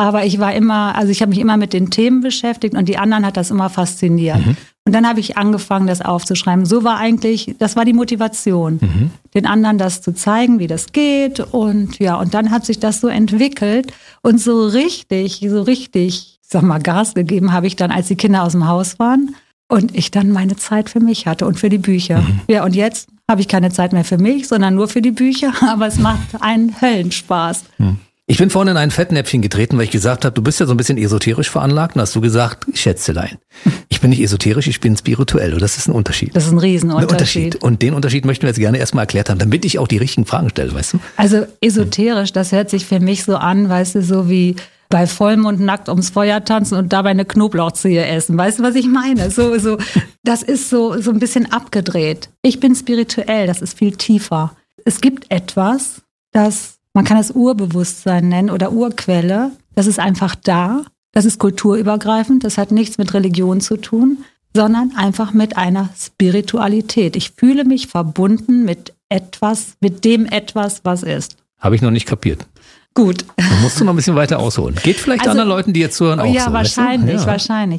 Aber ich habe mich immer mit den Themen beschäftigt und die anderen hat das immer fasziniert. Und dann habe ich angefangen, das aufzuschreiben. Das war die Motivation, den anderen das zu zeigen, wie das geht. Und ja, und dann hat sich das so entwickelt und so richtig, ich sag mal, Gas gegeben habe ich dann, als die Kinder aus dem Haus waren und ich dann meine Zeit für mich hatte und für die Bücher. Ja, und jetzt habe ich keine Zeit mehr für mich, sondern nur für die Bücher, aber es macht einen Höllenspaß. Ich bin vorhin in ein Fettnäpfchen getreten, weil ich gesagt habe, du bist ja so ein bisschen esoterisch veranlagt und hast du gesagt, Schätzelein. Ich bin nicht esoterisch, ich bin spirituell und das ist ein Unterschied. Das ist ein Riesenunterschied. Und den Unterschied möchten wir jetzt gerne erstmal erklärt haben, damit ich auch die richtigen Fragen stelle, weißt du? Also esoterisch, das hört sich für mich so an, weißt du, so wie bei Vollmond nackt ums Feuer tanzen und dabei eine Knoblauchzehe essen. Weißt du, was ich meine? So, das ist so ein bisschen abgedreht. Ich bin spirituell, das ist viel tiefer. Es gibt etwas, man kann es Urbewusstsein nennen oder Urquelle. Das ist einfach da. Das ist kulturübergreifend. Das hat nichts mit Religion zu tun, sondern einfach mit einer Spiritualität. Ich fühle mich verbunden mit dem etwas, was ist. Habe ich noch nicht kapiert. Gut. Dann musst du noch ein bisschen weiter aushoren. Geht vielleicht anderen Leuten, die jetzt zuhören, auch ja, so. Wahrscheinlich, weißt du? wahrscheinlich.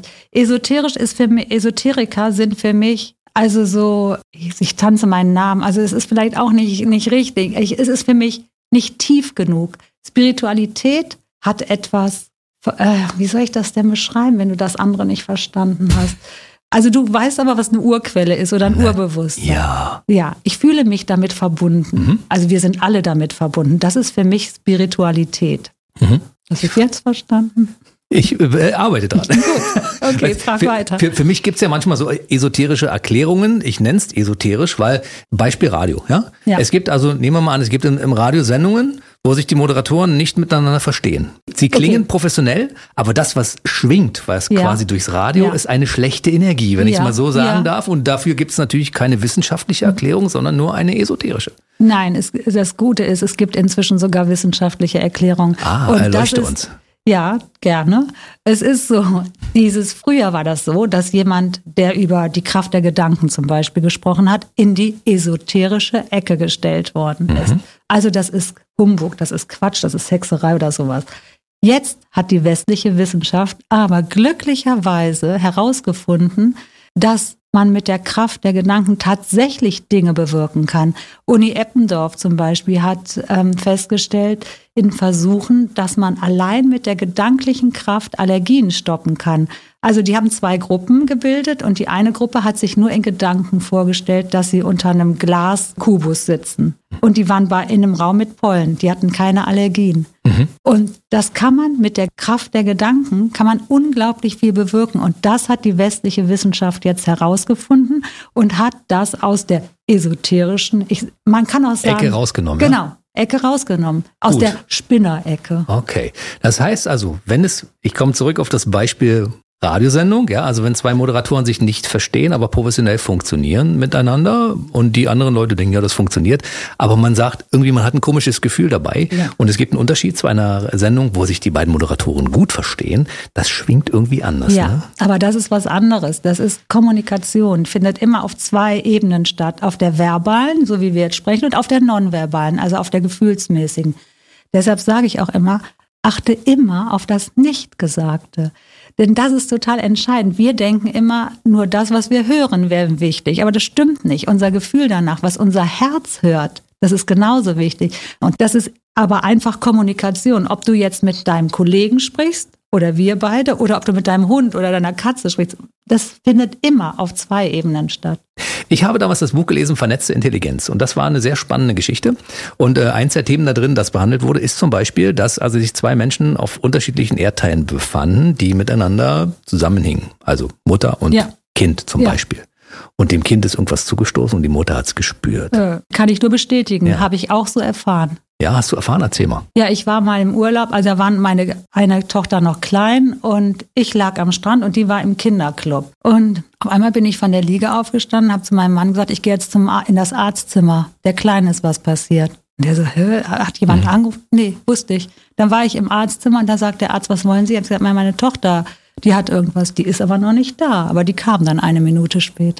Esoteriker sind für mich, also so, ich tanze meinen Namen, also es ist vielleicht auch nicht richtig. Es ist für mich nicht tief genug. Spiritualität hat etwas, wie soll ich das denn beschreiben, wenn du das andere nicht verstanden hast? Also du weißt aber, was eine Urquelle ist oder ein Urbewusstsein. Ja. Ja, ich fühle mich damit verbunden. Also wir sind alle damit verbunden. Das ist für mich Spiritualität. Hast du es jetzt verstanden? Ich arbeite dran. Gut, okay, frag weiter. Für mich gibt's ja manchmal so esoterische Erklärungen. Ich nenne es esoterisch, weil Beispiel Radio. Ja? Es gibt also, nehmen wir mal an, es gibt im Radio Sendungen, wo sich die Moderatoren nicht miteinander verstehen. Sie klingen professionell, aber das, was schwingt, was quasi durchs Radio, ist eine schlechte Energie, wenn ich es mal so sagen darf. Und dafür gibt es natürlich keine wissenschaftliche Erklärung, sondern nur eine esoterische. Nein, das Gute ist, es gibt inzwischen sogar wissenschaftliche Erklärungen. Erleuchte uns. Ja, gerne. Es ist so, früher war das so, dass jemand, der über die Kraft der Gedanken zum Beispiel gesprochen hat, in die esoterische Ecke gestellt worden ist. Also das ist Humbug, das ist Quatsch, das ist Hexerei oder sowas. Jetzt hat die westliche Wissenschaft aber glücklicherweise herausgefunden, dass man mit der Kraft der Gedanken tatsächlich Dinge bewirken kann. Uni Eppendorf zum Beispiel hat festgestellt in Versuchen, dass man allein mit der gedanklichen Kraft Allergien stoppen kann. Also die haben 2 Gruppen gebildet und die eine Gruppe hat sich nur in Gedanken vorgestellt, dass sie unter einem Glaskubus sitzen. Und die waren in einem Raum mit Pollen, die hatten keine Allergien. Und das kann man mit der Kraft der Gedanken, kann man unglaublich viel bewirken. Und das hat die westliche Wissenschaft jetzt herausgefunden und hat das aus der esoterischen, man kann auch sagen, Ecke rausgenommen. Genau. Ecke rausgenommen. Aus der Spinnerecke. Okay. Das heißt also, ich komme zurück auf das Beispiel Radiosendung, ja, also wenn 2 Moderatoren sich nicht verstehen, aber professionell funktionieren miteinander und die anderen Leute denken, ja, das funktioniert, aber man sagt irgendwie, man hat ein komisches Gefühl dabei und es gibt einen Unterschied zu einer Sendung, wo sich die beiden Moderatoren gut verstehen, das schwingt irgendwie anders. Ja, ne? Aber das ist was anderes, das ist Kommunikation, findet immer auf 2 Ebenen statt, auf der verbalen, so wie wir jetzt sprechen, und auf der nonverbalen, also auf der gefühlsmäßigen. Deshalb sage ich auch immer, achte immer auf das Nichtgesagte. Denn das ist total entscheidend. Wir denken immer, nur das, was wir hören, wäre wichtig. Aber das stimmt nicht. Unser Gefühl danach, was unser Herz hört, das ist genauso wichtig. Und das ist aber einfach Kommunikation. Ob du jetzt mit deinem Kollegen sprichst oder wir beide oder ob du mit deinem Hund oder deiner Katze sprichst, das findet immer auf 2 Ebenen statt. Ich habe damals das Buch gelesen, Vernetzte Intelligenz. Und das war eine sehr spannende Geschichte. Und eins der Themen da drin, das behandelt wurde, ist zum Beispiel, dass also sich 2 Menschen auf unterschiedlichen Erdteilen befanden, die miteinander zusammenhingen. Also Mutter und Kind zum Beispiel. Und dem Kind ist irgendwas zugestoßen und die Mutter hat es gespürt. Kann ich nur bestätigen, habe ich auch so erfahren. Ja, hast du erfahren? Erzähl mal. Ja, ich war mal im Urlaub, also da waren eine Tochter noch klein und ich lag am Strand und die war im Kinderclub. Und auf einmal bin ich von der Liege aufgestanden, habe zu meinem Mann gesagt, ich gehe jetzt in das Arztzimmer. Der Kleine ist was passiert. Und der so, hat jemand angerufen? Nee, wusste ich. Dann war ich im Arztzimmer und da sagt der Arzt, was wollen Sie? Ich habe gesagt, meine Tochter, die hat irgendwas, die ist aber noch nicht da. Aber die kam dann 1 Minute später.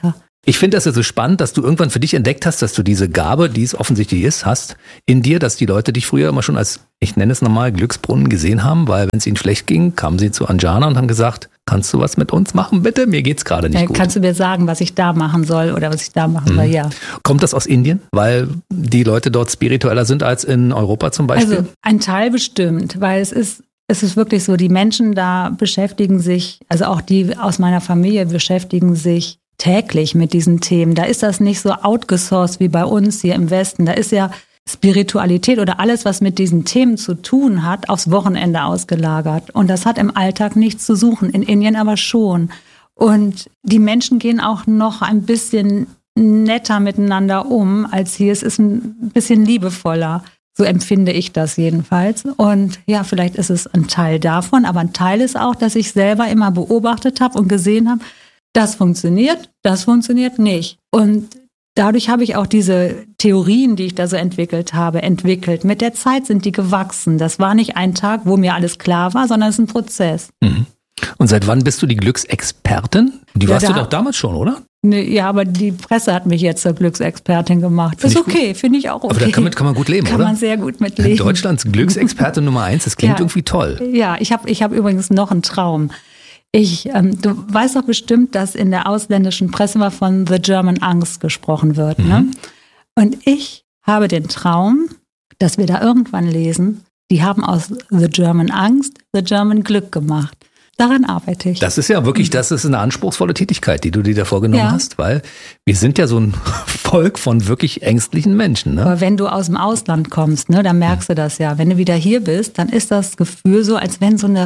Ich finde das ja so spannend, dass du irgendwann für dich entdeckt hast, dass du diese Gabe, die es offensichtlich ist, hast in dir, dass die Leute dich früher immer schon als, ich nenne es nochmal, Glücksbrunnen gesehen haben, weil wenn es ihnen schlecht ging, kamen sie zu Anjana und haben gesagt, kannst du was mit uns machen, bitte? Mir geht's gerade nicht gut. Kannst du mir sagen, was ich da machen soll oder was ich da machen soll, ja. Kommt das aus Indien, weil die Leute dort spiritueller sind als in Europa zum Beispiel? Also ein Teil bestimmt, weil es ist wirklich so, die Menschen da beschäftigen sich, also auch die aus meiner Familie beschäftigen sich täglich mit diesen Themen. Da ist das nicht so outgesourced wie bei uns hier im Westen. Da ist ja Spiritualität oder alles, was mit diesen Themen zu tun hat, aufs Wochenende ausgelagert. Und das hat im Alltag nichts zu suchen, in Indien aber schon. Und die Menschen gehen auch noch ein bisschen netter miteinander um als hier. Es ist ein bisschen liebevoller. So empfinde ich das jedenfalls. Und ja, vielleicht ist es ein Teil davon, aber ein Teil ist auch, dass ich selber immer beobachtet habe und gesehen habe, das funktioniert nicht. Und dadurch habe ich auch diese Theorien, die ich da so entwickelt. Mit der Zeit sind die gewachsen. Das war nicht ein Tag, wo mir alles klar war, sondern es ist ein Prozess. Mhm. Und seit wann bist du die Glücksexpertin? Die warst du doch damals schon, oder? Ja, aber die Presse hat mich jetzt zur Glücksexpertin gemacht. Das ist okay, finde ich auch okay. Aber damit kann man gut leben, oder? Kann man sehr gut mitleben. Deutschlands Glücksexperte Nummer 1, das klingt irgendwie toll. Ja, ich hab übrigens noch einen Traum. Du weißt doch bestimmt, dass in der ausländischen Presse mal von The German Angst gesprochen wird. Ne? Und ich habe den Traum, dass wir da irgendwann lesen, die haben aus The German Angst The German Glück gemacht. Daran arbeite ich. Das ist ja wirklich, das ist eine anspruchsvolle Tätigkeit, die du dir da vorgenommen hast, weil wir sind ja so ein Volk von wirklich ängstlichen Menschen. Ne? Aber wenn du aus dem Ausland kommst, ne, dann merkst du das ja. Wenn du wieder hier bist, dann ist das Gefühl so, als wenn so eine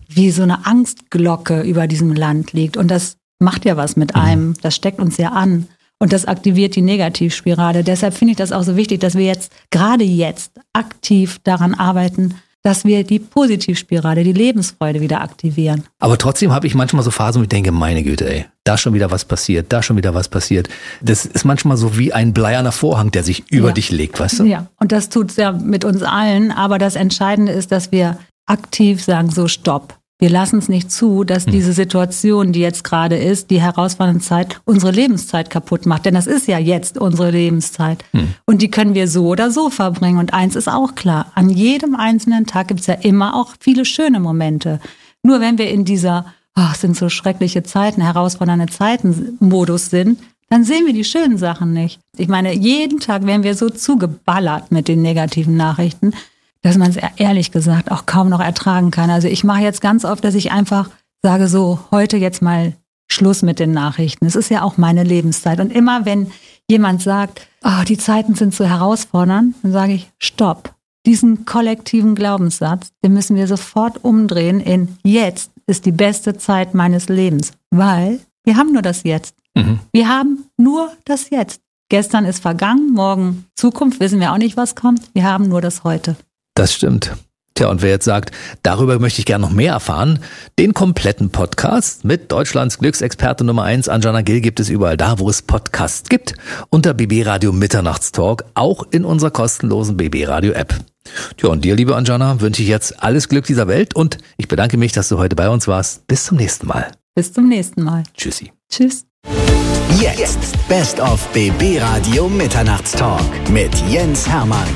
Angstglocke über diesem Land liegt. Und das macht ja was mit einem. Das steckt uns ja an. Und das aktiviert die Negativspirale. Deshalb finde ich das auch so wichtig, dass wir gerade jetzt aktiv daran arbeiten, dass wir die Positivspirale, die Lebensfreude wieder aktivieren. Aber trotzdem habe ich manchmal so Phasen, wo ich denke, meine Güte, ey, da schon wieder was passiert, da schon wieder was passiert. Das ist manchmal so wie ein bleierner Vorhang, der sich über dich legt, weißt du? Ja, und das tut's ja mit uns allen. Aber das Entscheidende ist, dass wir aktiv sagen, so stopp. Wir lassen es nicht zu, dass diese Situation, die jetzt gerade ist, die herausfordernde Zeit, unsere Lebenszeit kaputt macht. Denn das ist ja jetzt unsere Lebenszeit. Und die können wir so oder so verbringen. Und eins ist auch klar, an jedem einzelnen Tag gibt es ja immer auch viele schöne Momente. Nur wenn wir in dieser, es sind so schreckliche Zeiten, herausfordernde Zeiten Modus sind, dann sehen wir die schönen Sachen nicht. Ich meine, jeden Tag werden wir so zugeballert mit den negativen Nachrichten, dass man es ehrlich gesagt auch kaum noch ertragen kann. Also ich mache jetzt ganz oft, dass ich einfach sage so, heute jetzt mal Schluss mit den Nachrichten. Es ist ja auch meine Lebenszeit. Und immer wenn jemand sagt, die Zeiten sind so herausfordernd, dann sage ich, stopp. Diesen kollektiven Glaubenssatz, den müssen wir sofort umdrehen in jetzt ist die beste Zeit meines Lebens. Weil wir haben nur das Jetzt. Wir haben nur das Jetzt. Gestern ist vergangen, morgen Zukunft, wissen wir auch nicht, was kommt. Wir haben nur das Heute. Das stimmt. Tja, und wer jetzt sagt, darüber möchte ich gerne noch mehr erfahren, den kompletten Podcast mit Deutschlands Glücksexperte Nummer 1, Anjana Gill, gibt es überall da, wo es Podcasts gibt, unter BB Radio Mitternachtstalk, auch in unserer kostenlosen BB Radio App. Tja, und dir, liebe Anjana, wünsche ich jetzt alles Glück dieser Welt und ich bedanke mich, dass du heute bei uns warst. Bis zum nächsten Mal. Bis zum nächsten Mal. Tschüssi. Tschüss. Jetzt Best of BB Radio Mitternachtstalk mit Jens Hermann.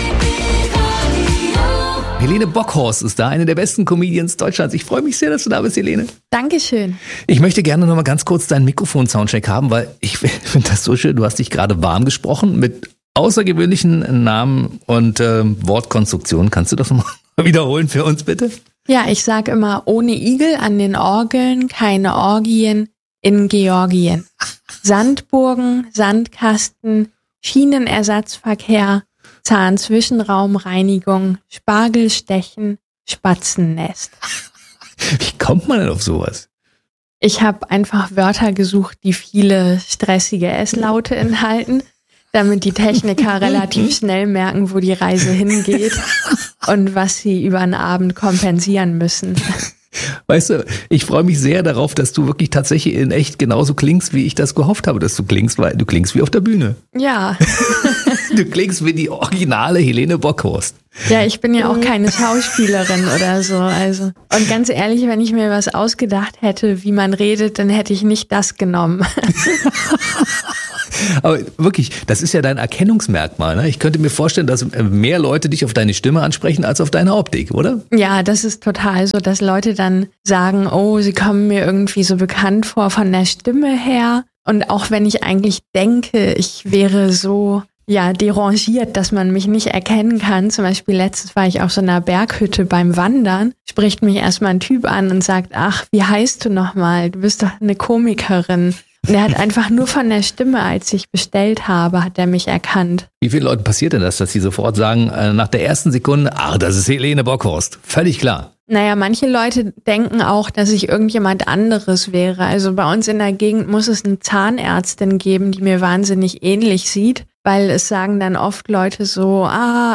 Helene Bockhorst ist da, eine der besten Comedians Deutschlands. Ich freue mich sehr, dass du da bist, Helene. Dankeschön. Ich möchte gerne noch mal ganz kurz deinen Mikrofon-Soundcheck haben, weil ich finde das so schön. Du hast dich gerade warm gesprochen mit außergewöhnlichen Namen und Wortkonstruktionen. Kannst du das noch mal wiederholen für uns, bitte? Ja, ich sage immer, ohne Igel an den Orgeln, keine Orgien in Georgien. Sandburgen, Sandkasten, Schienenersatzverkehr, Zahnzwischenraumreinigung, Spargelstechen, Spatzennest. Wie kommt man denn auf sowas? Ich habe einfach Wörter gesucht, die viele stressige S-Laute enthalten, damit die Techniker relativ schnell merken, wo die Reise hingeht und was sie über den Abend kompensieren müssen. Weißt du, ich freue mich sehr darauf, dass du wirklich tatsächlich in echt genauso klingst, wie ich das gehofft habe, dass du klingst, weil du klingst wie auf der Bühne. Ja. Du klingst wie die originale Helene Bockhorst. Ja, ich bin ja auch keine Schauspielerin oder so. Also. Und ganz ehrlich, wenn ich mir was ausgedacht hätte, wie man redet, dann hätte ich nicht das genommen. Aber wirklich, das ist ja dein Erkennungsmerkmal. Ne? Ich könnte mir vorstellen, dass mehr Leute dich auf deine Stimme ansprechen als auf deine Optik, oder? Ja, das ist total so, dass Leute dann sagen, oh, sie kommen mir irgendwie so bekannt vor von der Stimme her. Und auch wenn ich eigentlich denke, ich wäre so derangiert, dass man mich nicht erkennen kann. Zum Beispiel letztens war ich auf so einer Berghütte beim Wandern, spricht mich erstmal ein Typ an und sagt, ach, wie heißt du nochmal? Du bist doch eine Komikerin. Und er hat einfach nur von der Stimme, als ich bestellt habe, hat er mich erkannt. Wie vielen Leuten passiert denn das, dass sie sofort sagen, nach der ersten Sekunde, ach, das ist Helene Bockhorst. Völlig klar. Naja, manche Leute denken auch, dass ich irgendjemand anderes wäre. Also bei uns in der Gegend muss es eine Zahnärztin geben, die mir wahnsinnig ähnlich sieht. Weil es sagen dann oft Leute so,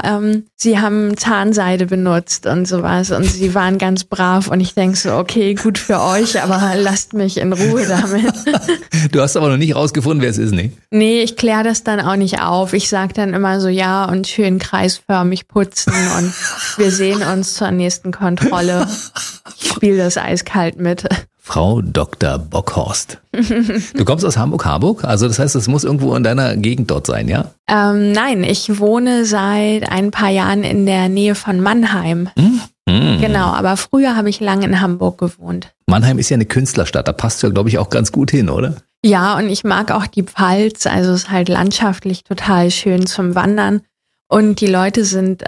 sie haben Zahnseide benutzt und sowas und sie waren ganz brav und ich denke so, okay, gut für euch, aber lasst mich in Ruhe damit. Du hast aber noch nicht rausgefunden, wer es ist, ne? Nee, ich kläre das dann auch nicht auf. Ich sage dann immer so, ja, und schön kreisförmig putzen und wir sehen uns zur nächsten Kontrolle. Ich spiele das eiskalt mit. Frau Dr. Bockhorst. Du kommst aus Hamburg-Harburg? Also das heißt, es muss irgendwo in deiner Gegend dort sein, ja? Nein, ich wohne seit ein paar Jahren in der Nähe von Mannheim. Genau, aber früher habe ich lange in Hamburg gewohnt. Mannheim ist ja eine Künstlerstadt, da passt ja, glaube ich, auch ganz gut hin, oder? Ja, und ich mag auch die Pfalz, also es ist halt landschaftlich total schön zum Wandern. Und die Leute sind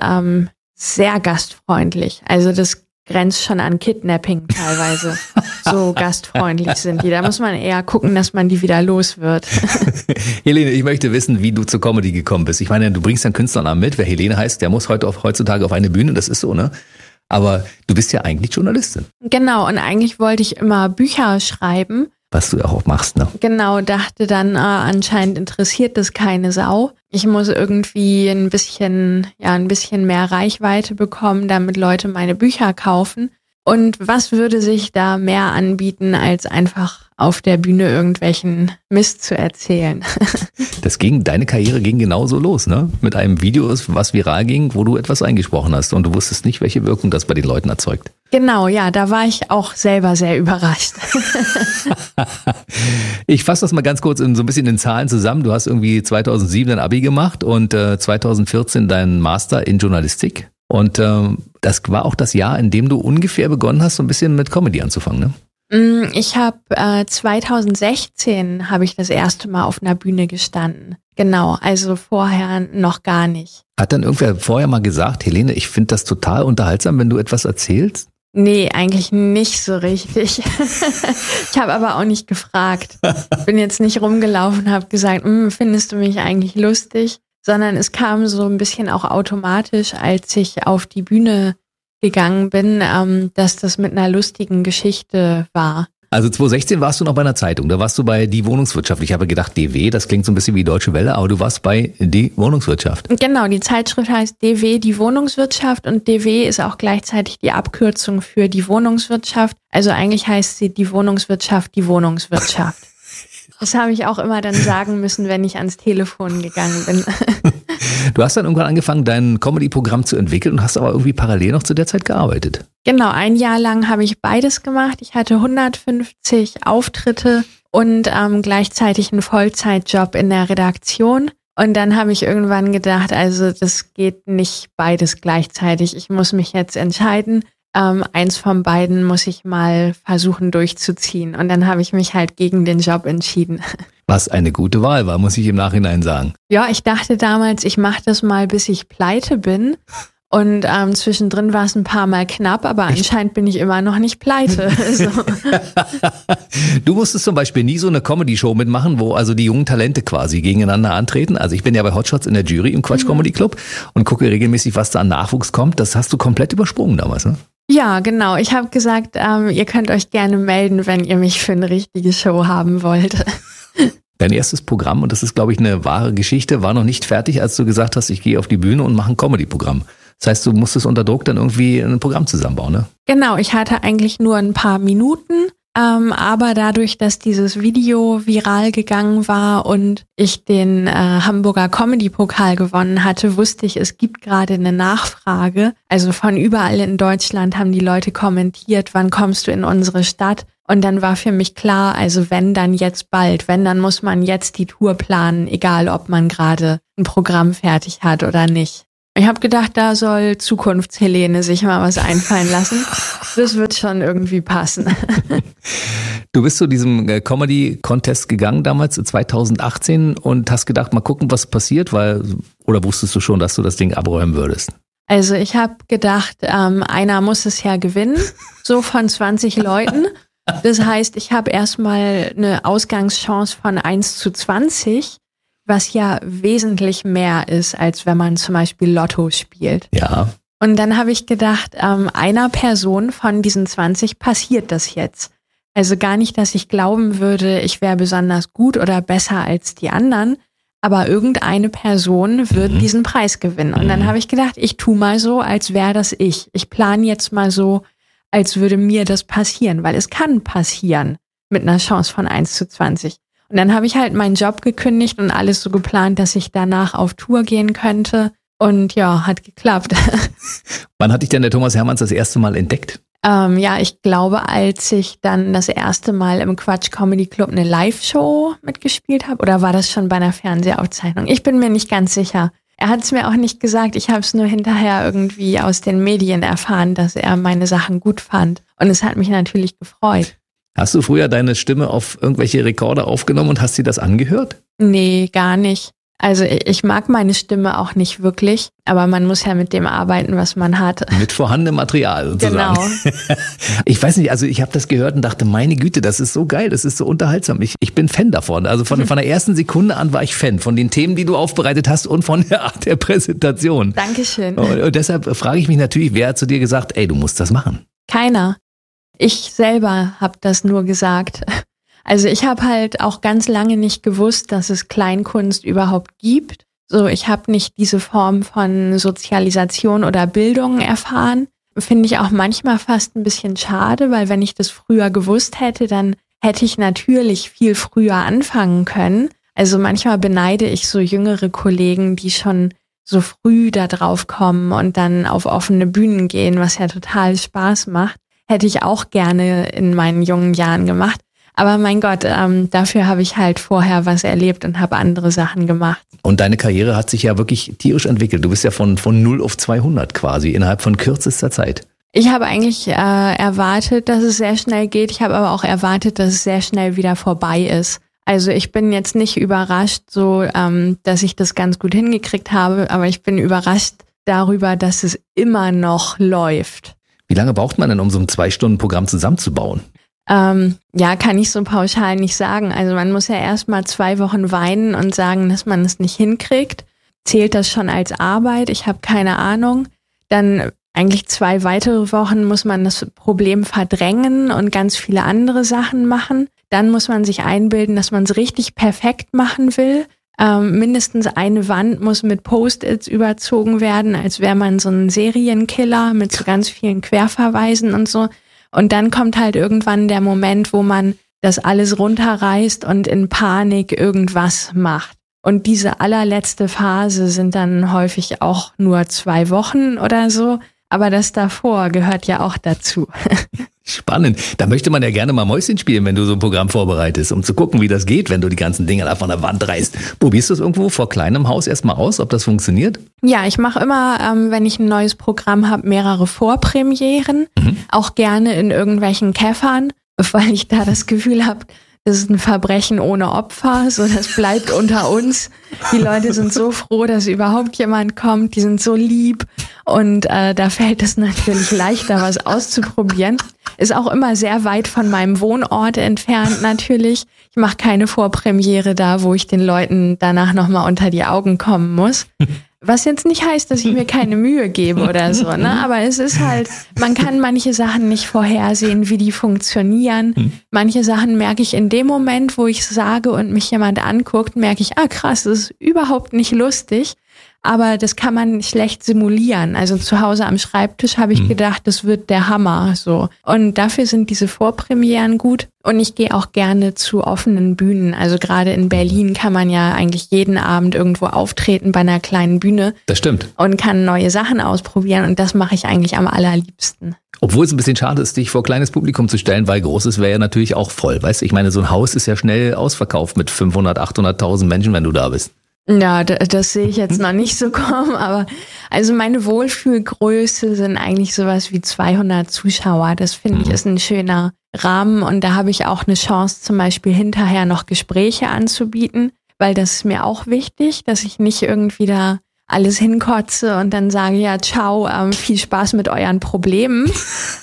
sehr gastfreundlich. Also das grenzt schon an Kidnapping teilweise. So gastfreundlich sind die. Da muss man eher gucken, dass man die wieder los wird. Helene, ich möchte wissen, wie du zur Comedy gekommen bist. Ich meine, du bringst deinen Künstlernamen mit. Wer Helene heißt, der muss heutzutage auf eine Bühne. Das ist so, ne? Aber du bist ja eigentlich Journalistin. Genau, und eigentlich wollte ich immer Bücher schreiben. Was du ja auch machst, ne? Genau, dachte dann, anscheinend interessiert das keine Sau. Ich muss irgendwie ein bisschen mehr Reichweite bekommen, damit Leute meine Bücher kaufen. Und was würde sich da mehr anbieten, als einfach auf der Bühne irgendwelchen Mist zu erzählen? Deine Karriere ging genauso los, ne? Mit einem Video, was viral ging, wo du etwas eingesprochen hast und du wusstest nicht, welche Wirkung das bei den Leuten erzeugt. Genau, ja, da war ich auch selber sehr überrascht. Ich fasse das mal ganz kurz so ein bisschen in Zahlen zusammen. Du hast irgendwie 2007 dein Abi gemacht und 2014 deinen Master in Journalistik. Und das war auch das Jahr, in dem du ungefähr begonnen hast, so ein bisschen mit Comedy anzufangen, ne? Ich habe 2016 habe ich das erste Mal auf einer Bühne gestanden. Genau, also vorher noch gar nicht. Hat dann irgendwer vorher mal gesagt, Helene, ich finde das total unterhaltsam, wenn du etwas erzählst? Nee, eigentlich nicht so richtig. Ich habe aber auch nicht gefragt. Bin jetzt nicht rumgelaufen und habe gesagt, findest du mich eigentlich lustig? Sondern es kam so ein bisschen auch automatisch, als ich auf die Bühne gegangen bin, dass das mit einer lustigen Geschichte war. Also 2016 warst du noch bei einer Zeitung, da warst du bei Die Wohnungswirtschaft. Ich habe gedacht, DW, das klingt so ein bisschen wie Deutsche Welle, aber du warst bei Die Wohnungswirtschaft. Genau, die Zeitschrift heißt DW, Die Wohnungswirtschaft, und DW ist auch gleichzeitig die Abkürzung für die Wohnungswirtschaft. Also eigentlich heißt sie Die Wohnungswirtschaft, die Wohnungswirtschaft. Das habe ich auch immer dann sagen müssen, wenn ich ans Telefon gegangen bin. Du hast dann irgendwann angefangen, dein Comedy-Programm zu entwickeln und hast aber irgendwie parallel noch zu der Zeit gearbeitet. Genau, ein Jahr lang habe ich beides gemacht. Ich hatte 150 Auftritte und gleichzeitig einen Vollzeitjob in der Redaktion. Und dann habe ich irgendwann gedacht, also das geht nicht beides gleichzeitig. Ich muss mich jetzt entscheiden. Eins von beiden muss ich mal versuchen durchzuziehen. Und dann habe ich mich halt gegen den Job entschieden. Was eine gute Wahl war, muss ich im Nachhinein sagen. Ja, ich dachte damals, ich mache das mal, bis ich pleite bin. Und zwischendrin war es ein paar Mal knapp, aber anscheinend bin ich immer noch nicht pleite. So. Du musstest zum Beispiel nie so eine Comedy-Show mitmachen, wo also die jungen Talente quasi gegeneinander antreten. Also ich bin ja bei Hotshots in der Jury im Quatsch Comedy Club und gucke regelmäßig, was da an Nachwuchs kommt. Das hast du komplett übersprungen damals, ne? Ja, genau. Ich habe gesagt, ihr könnt euch gerne melden, wenn ihr mich für eine richtige Show haben wollt. Dein erstes Programm, und das ist, glaube ich, eine wahre Geschichte, war noch nicht fertig, als du gesagt hast, ich gehe auf die Bühne und mache ein Comedy-Programm. Das heißt, du musstest unter Druck dann irgendwie ein Programm zusammenbauen, ne? Genau, ich hatte eigentlich nur ein paar Minuten Aber dadurch, dass dieses Video viral gegangen war und ich den Hamburger Comedy-Pokal gewonnen hatte, wusste ich, es gibt gerade eine Nachfrage. Also von überall in Deutschland haben die Leute kommentiert, wann kommst du in unsere Stadt? Und dann war für mich klar, also wenn, dann jetzt bald. Wenn, dann muss man jetzt die Tour planen, egal ob man gerade ein Programm fertig hat oder nicht. Ich habe gedacht, da soll Zukunftshelene sich mal was einfallen lassen. Das wird schon irgendwie passen. Du bist zu diesem Comedy-Contest gegangen damals 2018 und hast gedacht, mal gucken, was passiert, oder wusstest du schon, dass du das Ding abräumen würdest? Also ich habe gedacht, einer muss es ja gewinnen, so von 20 Leuten. Das heißt, ich habe erstmal eine Ausgangschance von 1:20, was ja wesentlich mehr ist, als wenn man zum Beispiel Lotto spielt. Ja. Und dann habe ich gedacht, einer Person von diesen 20 passiert das jetzt. Also gar nicht, dass ich glauben würde, ich wäre besonders gut oder besser als die anderen, aber irgendeine Person wird diesen Preis gewinnen. Und dann habe ich gedacht, ich tue mal so, als wäre das ich. Ich plane jetzt mal so, als würde mir das passieren, weil es kann passieren mit einer Chance von 1:20. Und dann habe ich halt meinen Job gekündigt und alles so geplant, dass ich danach auf Tour gehen könnte. Und ja, hat geklappt. Wann hat dich denn der Thomas Hermanns das erste Mal entdeckt? Ja, ich glaube, als ich dann das erste Mal im Quatsch Comedy Club eine Live-Show mitgespielt habe. Oder war das schon bei einer Fernsehaufzeichnung? Ich bin mir nicht ganz sicher. Er hat es mir auch nicht gesagt. Ich habe es nur hinterher irgendwie aus den Medien erfahren, dass er meine Sachen gut fand. Und es hat mich natürlich gefreut. Hast du früher deine Stimme auf irgendwelche Rekorder aufgenommen und hast dir das angehört? Nee, gar nicht. Also ich mag meine Stimme auch nicht wirklich, aber man muss ja mit dem arbeiten, was man hat. Mit vorhandenem Material sozusagen. Genau. Ich weiß nicht, also ich habe das gehört und dachte, meine Güte, das ist so geil, das ist so unterhaltsam. Ich bin Fan davon. Also von der ersten Sekunde an war ich Fan von den Themen, die du aufbereitet hast und von der Art der Präsentation. Dankeschön. Und deshalb frage ich mich natürlich, wer hat zu dir gesagt, ey, du musst das machen? Keiner. Ich selber habe das nur gesagt. Also ich habe halt auch ganz lange nicht gewusst, dass es Kleinkunst überhaupt gibt. So, ich habe nicht diese Form von Sozialisation oder Bildung erfahren. Finde ich auch manchmal fast ein bisschen schade, weil wenn ich das früher gewusst hätte, dann hätte ich natürlich viel früher anfangen können. Also manchmal beneide ich so jüngere Kollegen, die schon so früh da drauf kommen und dann auf offene Bühnen gehen, was ja total Spaß macht. Hätte ich auch gerne in meinen jungen Jahren gemacht. Aber mein Gott, dafür habe ich halt vorher was erlebt und habe andere Sachen gemacht. Und deine Karriere hat sich ja wirklich tierisch entwickelt. Du bist ja von 0 auf 200 quasi innerhalb von kürzester Zeit. Ich habe eigentlich erwartet, dass es sehr schnell geht. Ich habe aber auch erwartet, dass es sehr schnell wieder vorbei ist. Also ich bin jetzt nicht überrascht, so dass ich das ganz gut hingekriegt habe, aber ich bin überrascht darüber, dass es immer noch läuft. Wie lange braucht man denn, um so ein 2-Stunden-Programm zusammenzubauen? Ja, kann ich so pauschal nicht sagen. Also man muss ja erstmal 2 Wochen weinen und sagen, dass man es nicht hinkriegt. Zählt das schon als Arbeit? Ich habe keine Ahnung. Dann eigentlich 2 weitere Wochen muss man das Problem verdrängen und ganz viele andere Sachen machen. Dann muss man sich einbilden, dass man es richtig perfekt machen will. Mindestens eine Wand muss mit Post-its überzogen werden, als wäre man so ein Serienkiller mit so ganz vielen Querverweisen und so. Und dann kommt halt irgendwann der Moment, wo man das alles runterreißt und in Panik irgendwas macht. Und diese allerletzte Phase sind dann häufig auch nur 2 Wochen oder so. Aber das davor gehört ja auch dazu. Spannend. Da möchte man ja gerne mal Mäuschen spielen, wenn du so ein Programm vorbereitest, um zu gucken, wie das geht, wenn du die ganzen Dinge da von der Wand reißt. Probierst du es irgendwo vor kleinem Haus erstmal aus, ob das funktioniert? Ja, ich mache immer, wenn ich ein neues Programm habe, mehrere Vorpremieren. Auch gerne in irgendwelchen Käffern, weil ich da das Gefühl habe, das ist ein Verbrechen ohne Opfer, so das bleibt unter uns. Die Leute sind so froh, dass überhaupt jemand kommt, die sind so lieb und da fällt es natürlich leichter, was auszuprobieren. Ist auch immer sehr weit von meinem Wohnort entfernt natürlich. Ich mache keine Vorpremiere da, wo ich den Leuten danach nochmal unter die Augen kommen muss. Was jetzt nicht heißt, dass ich mir keine Mühe gebe oder so, ne? Aber es ist halt, man kann manche Sachen nicht vorhersehen, wie die funktionieren. Manche Sachen merke ich in dem Moment, wo ich sage und mich jemand anguckt, merke ich, krass, das ist überhaupt nicht lustig. aber das kann man schlecht simulieren. Also zu Hause am Schreibtisch habe ich gedacht, das wird der Hammer, so. Und dafür sind diese Vorpremieren gut. Und ich gehe auch gerne zu offenen Bühnen. Also gerade in Berlin kann man ja eigentlich jeden Abend irgendwo auftreten bei einer kleinen Bühne. Das stimmt. Und kann neue Sachen ausprobieren. Und das mache ich eigentlich am allerliebsten. Obwohl es ein bisschen schade ist, dich vor kleines Publikum zu stellen, weil großes wäre ja natürlich auch voll. Weißt du, ich meine, so ein Haus ist ja schnell ausverkauft mit 500, 800.000 Menschen, wenn du da bist. Ja, das sehe ich jetzt noch nicht so kommen, aber also meine Wohlfühlgröße sind eigentlich sowas wie 200 Zuschauer. Das finde ich ist ein schöner Rahmen und da habe ich auch eine Chance, zum Beispiel hinterher noch Gespräche anzubieten, weil das ist mir auch wichtig, dass ich nicht irgendwie da alles hinkotze und dann sage, ja, ciao, viel Spaß mit euren Problemen,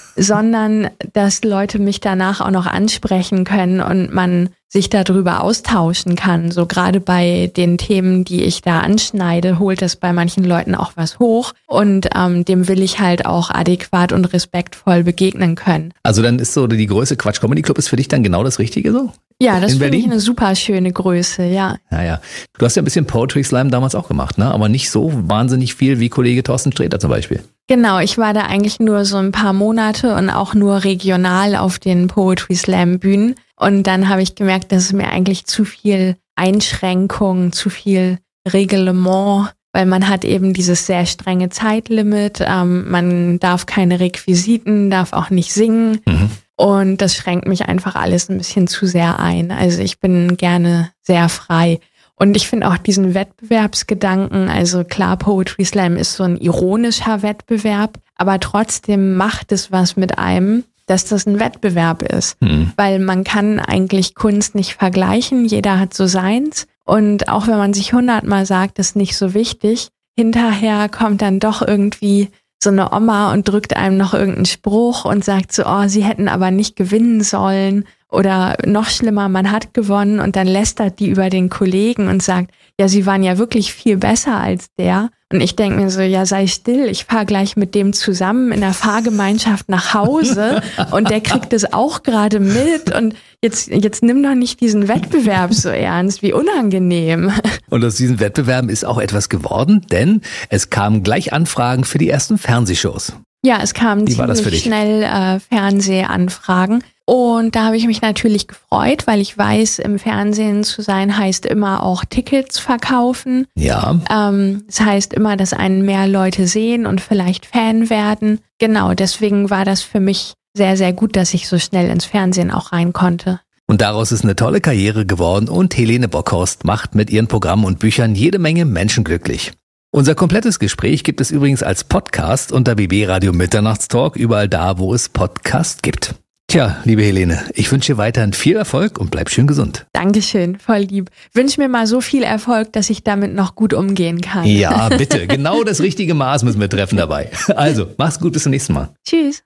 sondern dass Leute mich danach auch noch ansprechen können und man sich darüber austauschen kann. So gerade bei den Themen, die ich da anschneide, holt das bei manchen Leuten auch was hoch und dem will ich halt auch adäquat und respektvoll begegnen können. Also dann ist so die Größe Quatsch Comedy Club ist für dich dann genau das Richtige so? Ja, das finde ich eine super schöne Größe, ja. Ja. Du hast ja ein bisschen Poetry Slam damals auch gemacht, ne? Aber nicht so wahnsinnig viel wie Kollege Thorsten Sträter zum Beispiel. Genau, ich war da eigentlich nur so ein paar Monate und auch nur regional auf den Poetry Slam Bühnen. Und dann habe ich gemerkt, dass es mir eigentlich zu viel Einschränkung, zu viel Reglement, weil man hat eben dieses sehr strenge Zeitlimit, man darf keine Requisiten, darf auch nicht singen. Und das schränkt mich einfach alles ein bisschen zu sehr ein. Also ich bin gerne sehr frei. Und ich finde auch diesen Wettbewerbsgedanken, also klar, Poetry Slam ist so ein ironischer Wettbewerb, aber trotzdem macht es was mit einem, dass das ein Wettbewerb ist. Weil man kann eigentlich Kunst nicht vergleichen, jeder hat so seins. Und auch wenn man sich 100-mal sagt, das ist nicht so wichtig, hinterher kommt dann doch irgendwie so eine Oma und drückt einem noch irgendeinen Spruch und sagt so, oh, sie hätten aber nicht gewinnen sollen. Oder noch schlimmer, man hat gewonnen und dann lästert die über den Kollegen und sagt, ja, sie waren ja wirklich viel besser als der. Und ich denke mir so, ja, sei still, ich fahre gleich mit dem zusammen in der Fahrgemeinschaft nach Hause und der kriegt es auch gerade mit und jetzt nimm doch nicht diesen Wettbewerb so ernst, wie unangenehm. Und aus diesen Wettbewerben ist auch etwas geworden, denn es kamen gleich Anfragen für die ersten Fernsehshows. Ja, es kamen ziemlich schnell Fernsehanfragen. Und da habe ich mich natürlich gefreut, weil ich weiß, im Fernsehen zu sein heißt immer auch Tickets verkaufen. Ja. Das heißt immer, dass einen mehr Leute sehen und vielleicht Fan werden. Genau, deswegen war das für mich sehr, sehr gut, dass ich so schnell ins Fernsehen auch rein konnte. Und daraus ist eine tolle Karriere geworden und Helene Bockhorst macht mit ihren Programmen und Büchern jede Menge Menschen glücklich. Unser komplettes Gespräch gibt es übrigens als Podcast unter BB Radio Mitternachtstalk, überall da, wo es Podcast gibt. Tja, liebe Helene, ich wünsche dir weiterhin viel Erfolg und bleib schön gesund. Dankeschön, voll lieb. Wünsch mir mal so viel Erfolg, dass ich damit noch gut umgehen kann. Ja, bitte. Genau das richtige Maß müssen wir treffen dabei. Also, mach's gut, bis zum nächsten Mal. Tschüss.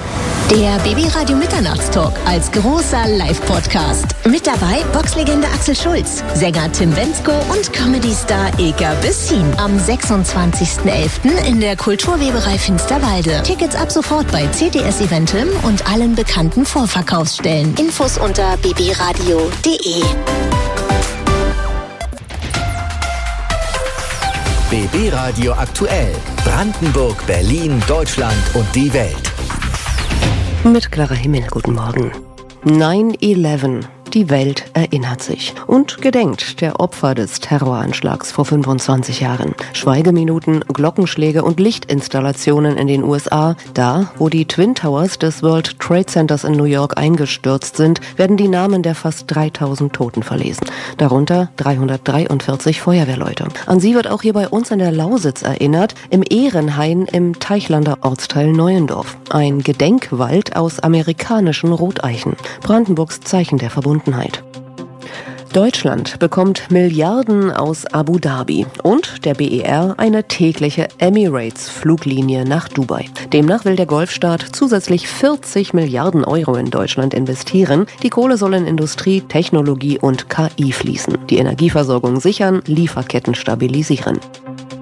Der BB Radio Mitternachtstalk als großer Live-Podcast. Mit dabei Boxlegende Axel Schulz, Sänger Tim Bendzko und Comedy-Star Ilka Bessin. Am 26.11. in der Kulturweberei Finsterwalde. Tickets ab sofort bei CTS Eventim und allen bekannten Vorverkaufsstellen. Infos unter bbradio.de. BB Radio aktuell. Brandenburg, Berlin, Deutschland und die Welt. Mit Clara Himmel, guten Morgen. 9/11. Die Welt erinnert sich und gedenkt der Opfer des Terroranschlags vor 25 Jahren. Schweigeminuten, Glockenschläge und Lichtinstallationen in den USA. Da, wo die Twin Towers des World Trade Centers in New York eingestürzt sind, werden die Namen der fast 3000 Toten verlesen. Darunter 343 Feuerwehrleute. An sie wird auch hier bei uns in der Lausitz erinnert, im Ehrenhain im Teichlander Ortsteil Neuendorf. Ein Gedenkwald aus amerikanischen Roteichen. Brandenburgs Zeichen der Verbundenheit. Deutschland bekommt Milliarden aus Abu Dhabi und der BER eine tägliche Emirates-Fluglinie nach Dubai. Demnach will der Golfstaat zusätzlich 40 Milliarden Euro in Deutschland investieren. Die Kohle soll in Industrie, Technologie und KI fließen. Die Energieversorgung sichern, Lieferketten stabilisieren.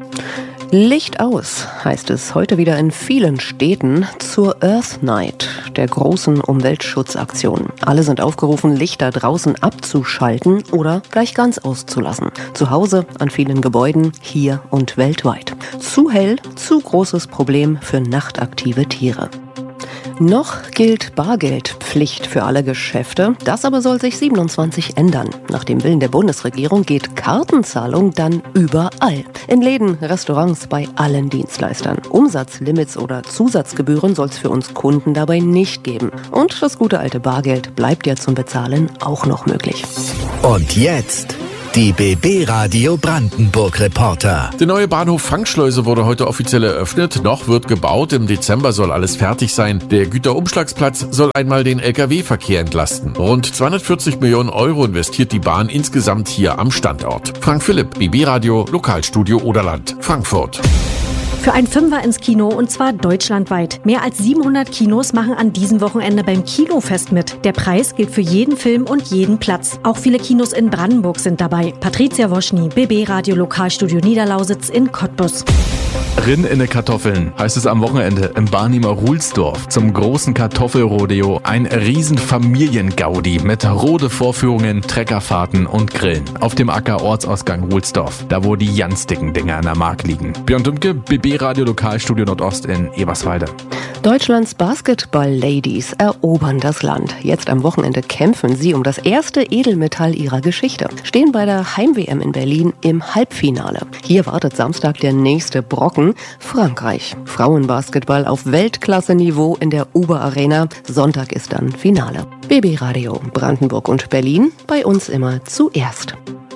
Licht aus, heißt es heute wieder in vielen Städten zur Earth Night. der großen Umweltschutzaktion. Alle sind aufgerufen, Lichter draußen abzuschalten oder gleich ganz auszulassen. Zu Hause, an vielen Gebäuden, hier und weltweit. Zu hell, zu großes Problem für nachtaktive Tiere. Noch gilt Bargeldpflicht für alle Geschäfte. Das aber soll sich 27 ändern. Nach dem Willen der Bundesregierung geht Kartenzahlung dann überall. In Läden, Restaurants, bei allen Dienstleistern. Umsatzlimits oder Zusatzgebühren soll es für uns Kunden dabei nicht geben. Und das gute alte Bargeld bleibt ja zum Bezahlen auch noch möglich. Und jetzt die BB Radio Brandenburg Reporter. Der neue Bahnhof Frankschleuse wurde heute offiziell eröffnet. Noch wird gebaut. Im Dezember soll alles fertig sein. Der Güterumschlagsplatz soll einmal den Lkw-Verkehr entlasten. Rund 240 Millionen Euro investiert die Bahn insgesamt hier am Standort. Frank Philipp, BB Radio, Lokalstudio Oderland, Frankfurt. Für ein Fünfer ins Kino und zwar deutschlandweit. Mehr als 700 Kinos machen an diesem Wochenende beim Kinofest mit. Der Preis gilt für jeden Film und jeden Platz. Auch viele Kinos in Brandenburg sind dabei. Patricia Woschny, BB Radio Lokalstudio Niederlausitz in Cottbus. Rinn in ne Kartoffeln heißt es am Wochenende im Barnimer Ruhlsdorf zum großen Kartoffelrodeo. Ein riesen Familiengaudi mit Rode-Vorführungen, Treckerfahrten und Grillen. Auf dem Acker Ortsausgang Ruhlsdorf, da wo die ganz dicken Dinger an der Mark liegen. Björn Dümke, BB Radio Lokalstudio Nordost in Eberswalde. Deutschlands Basketball-Ladies erobern das Land. Jetzt am Wochenende kämpfen sie um das erste Edelmetall ihrer Geschichte. Stehen bei der Heim-WM in Berlin im Halbfinale. Hier wartet Samstag der nächste Brocken, Frankreich. Frauenbasketball auf Weltklasse-Niveau in der Uber Arena. Sonntag ist dann Finale. BB Radio Brandenburg und Berlin, bei uns immer zuerst.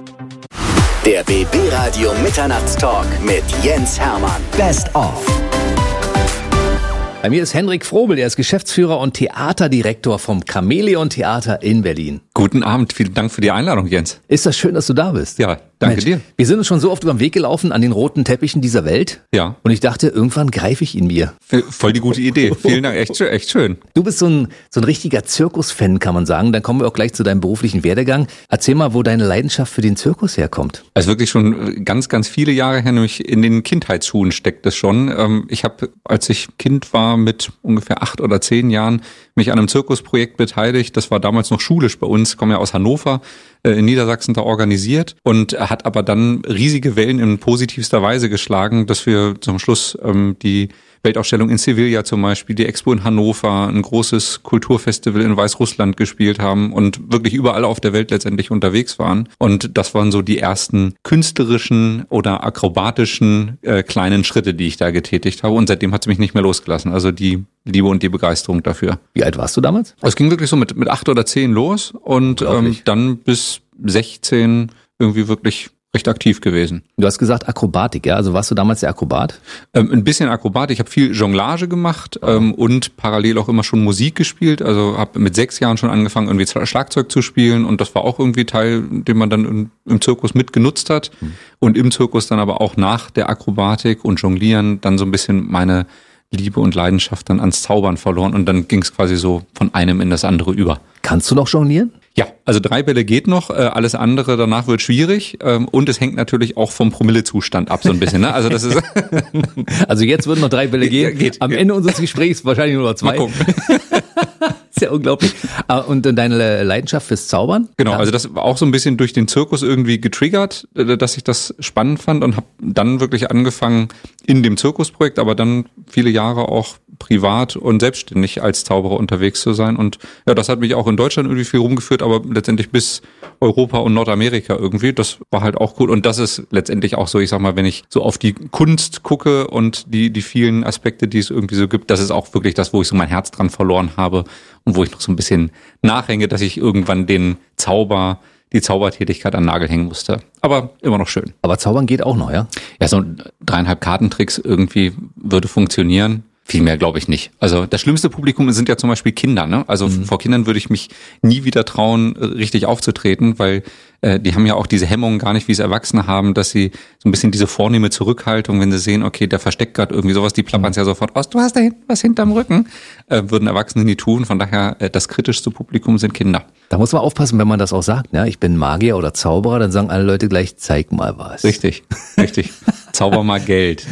Der BB Radio Mitternachtstalk mit Jens Hermann. Best of. Bei mir ist Henrik Frobel, er ist Geschäftsführer und Theaterdirektor vom Chamäleon Theater in Berlin. Guten Abend, vielen Dank für die Einladung, Jens. Ist das schön, dass du da bist? Ja, danke dir. Wir sind uns schon so oft über den Weg gelaufen an den roten Teppichen dieser Welt. Ja. Und ich dachte, irgendwann greife ich ihn mir. Voll die gute Idee. Vielen Dank, echt schön. Du bist so ein richtiger Zirkusfan, kann man sagen. Dann kommen wir auch gleich zu deinem beruflichen Werdegang. Erzähl mal, wo deine Leidenschaft für den Zirkus herkommt. Also wirklich schon ganz, ganz viele Jahre her, nämlich in den Kindheitsschuhen steckt es schon. Ich habe, als ich Kind war, mit ungefähr 8 oder 10 Jahren mich an einem Zirkusprojekt beteiligt. Das war damals noch schulisch bei uns, komme ja aus Hannover, in Niedersachsen da organisiert und hat aber dann riesige Wellen in positivster Weise geschlagen, dass wir zum Schluss die Weltausstellung in Sevilla zum Beispiel, die Expo in Hannover, ein großes Kulturfestival in Weißrussland gespielt haben und wirklich überall auf der Welt letztendlich unterwegs waren. Und das waren so die ersten künstlerischen oder akrobatischen kleinen Schritte, die ich da getätigt habe. Und seitdem hat es mich nicht mehr losgelassen. Also die Liebe und die Begeisterung dafür. Wie alt warst du damals? Es ging wirklich so mit 8 oder 10 los und dann bis 16 irgendwie wirklich recht aktiv gewesen. Du hast gesagt Akrobatik, ja? Also warst du damals der Akrobat? Ein bisschen Akrobat. Ich habe viel Jonglage gemacht und parallel auch immer schon Musik gespielt. Also habe mit 6 Jahren schon angefangen, irgendwie Schlagzeug zu spielen und das war auch irgendwie Teil, den man dann im Zirkus mitgenutzt hat. Und im Zirkus dann aber auch nach der Akrobatik und Jonglieren dann so ein bisschen meine Liebe und Leidenschaft dann ans Zaubern verloren und dann ging es quasi so von einem in das andere über. Kannst du noch jonglieren? Ja, also 3 Bälle geht noch, alles andere danach wird schwierig und es hängt natürlich auch vom Promillezustand ab so ein bisschen. Ne? Also das ist also jetzt würden noch 3 Bälle gehen. Am Ende unseres Gesprächs wahrscheinlich nur noch 2. Mal gucken. Ist ja unglaublich. Und deine Leidenschaft fürs Zaubern? Genau, also das war auch so ein bisschen durch den Zirkus irgendwie getriggert, dass ich das spannend fand und habe dann wirklich angefangen in dem Zirkusprojekt, aber dann viele Jahre auch privat und selbstständig als Zauberer unterwegs zu sein. Und ja, das hat mich auch in Deutschland irgendwie viel rumgeführt, aber letztendlich bis Europa und Nordamerika irgendwie. Das war halt auch cool. Und das ist letztendlich auch so, ich sag mal, wenn ich so auf die Kunst gucke und die vielen Aspekte, die es irgendwie so gibt, das ist auch wirklich das, wo ich so mein Herz dran verloren habe und wo ich noch so ein bisschen nachhänge, dass ich irgendwann die Zaubertätigkeit an den Nagel hängen musste. Aber immer noch schön. Aber Zaubern geht auch noch, ja? Ja, so 3,5 Kartentricks irgendwie würde funktionieren. Viel mehr glaube ich nicht. Also das schlimmste Publikum sind ja zum Beispiel Kinder. Ne? Also vor Kindern würde ich mich nie wieder trauen, richtig aufzutreten, weil die haben ja auch diese Hemmungen gar nicht, wie es Erwachsene haben, dass sie so ein bisschen diese vornehme Zurückhaltung, wenn sie sehen, okay, der versteckt gerade irgendwie sowas, die plappern es ja sofort aus, du hast da hinten was hinterm Rücken, würden Erwachsene nie tun. Von daher das kritischste Publikum sind Kinder. Da muss man aufpassen, wenn man das auch sagt. Ja, ich bin Magier oder Zauberer, dann sagen alle Leute gleich, zeig mal was. Richtig. Zauber mal Geld.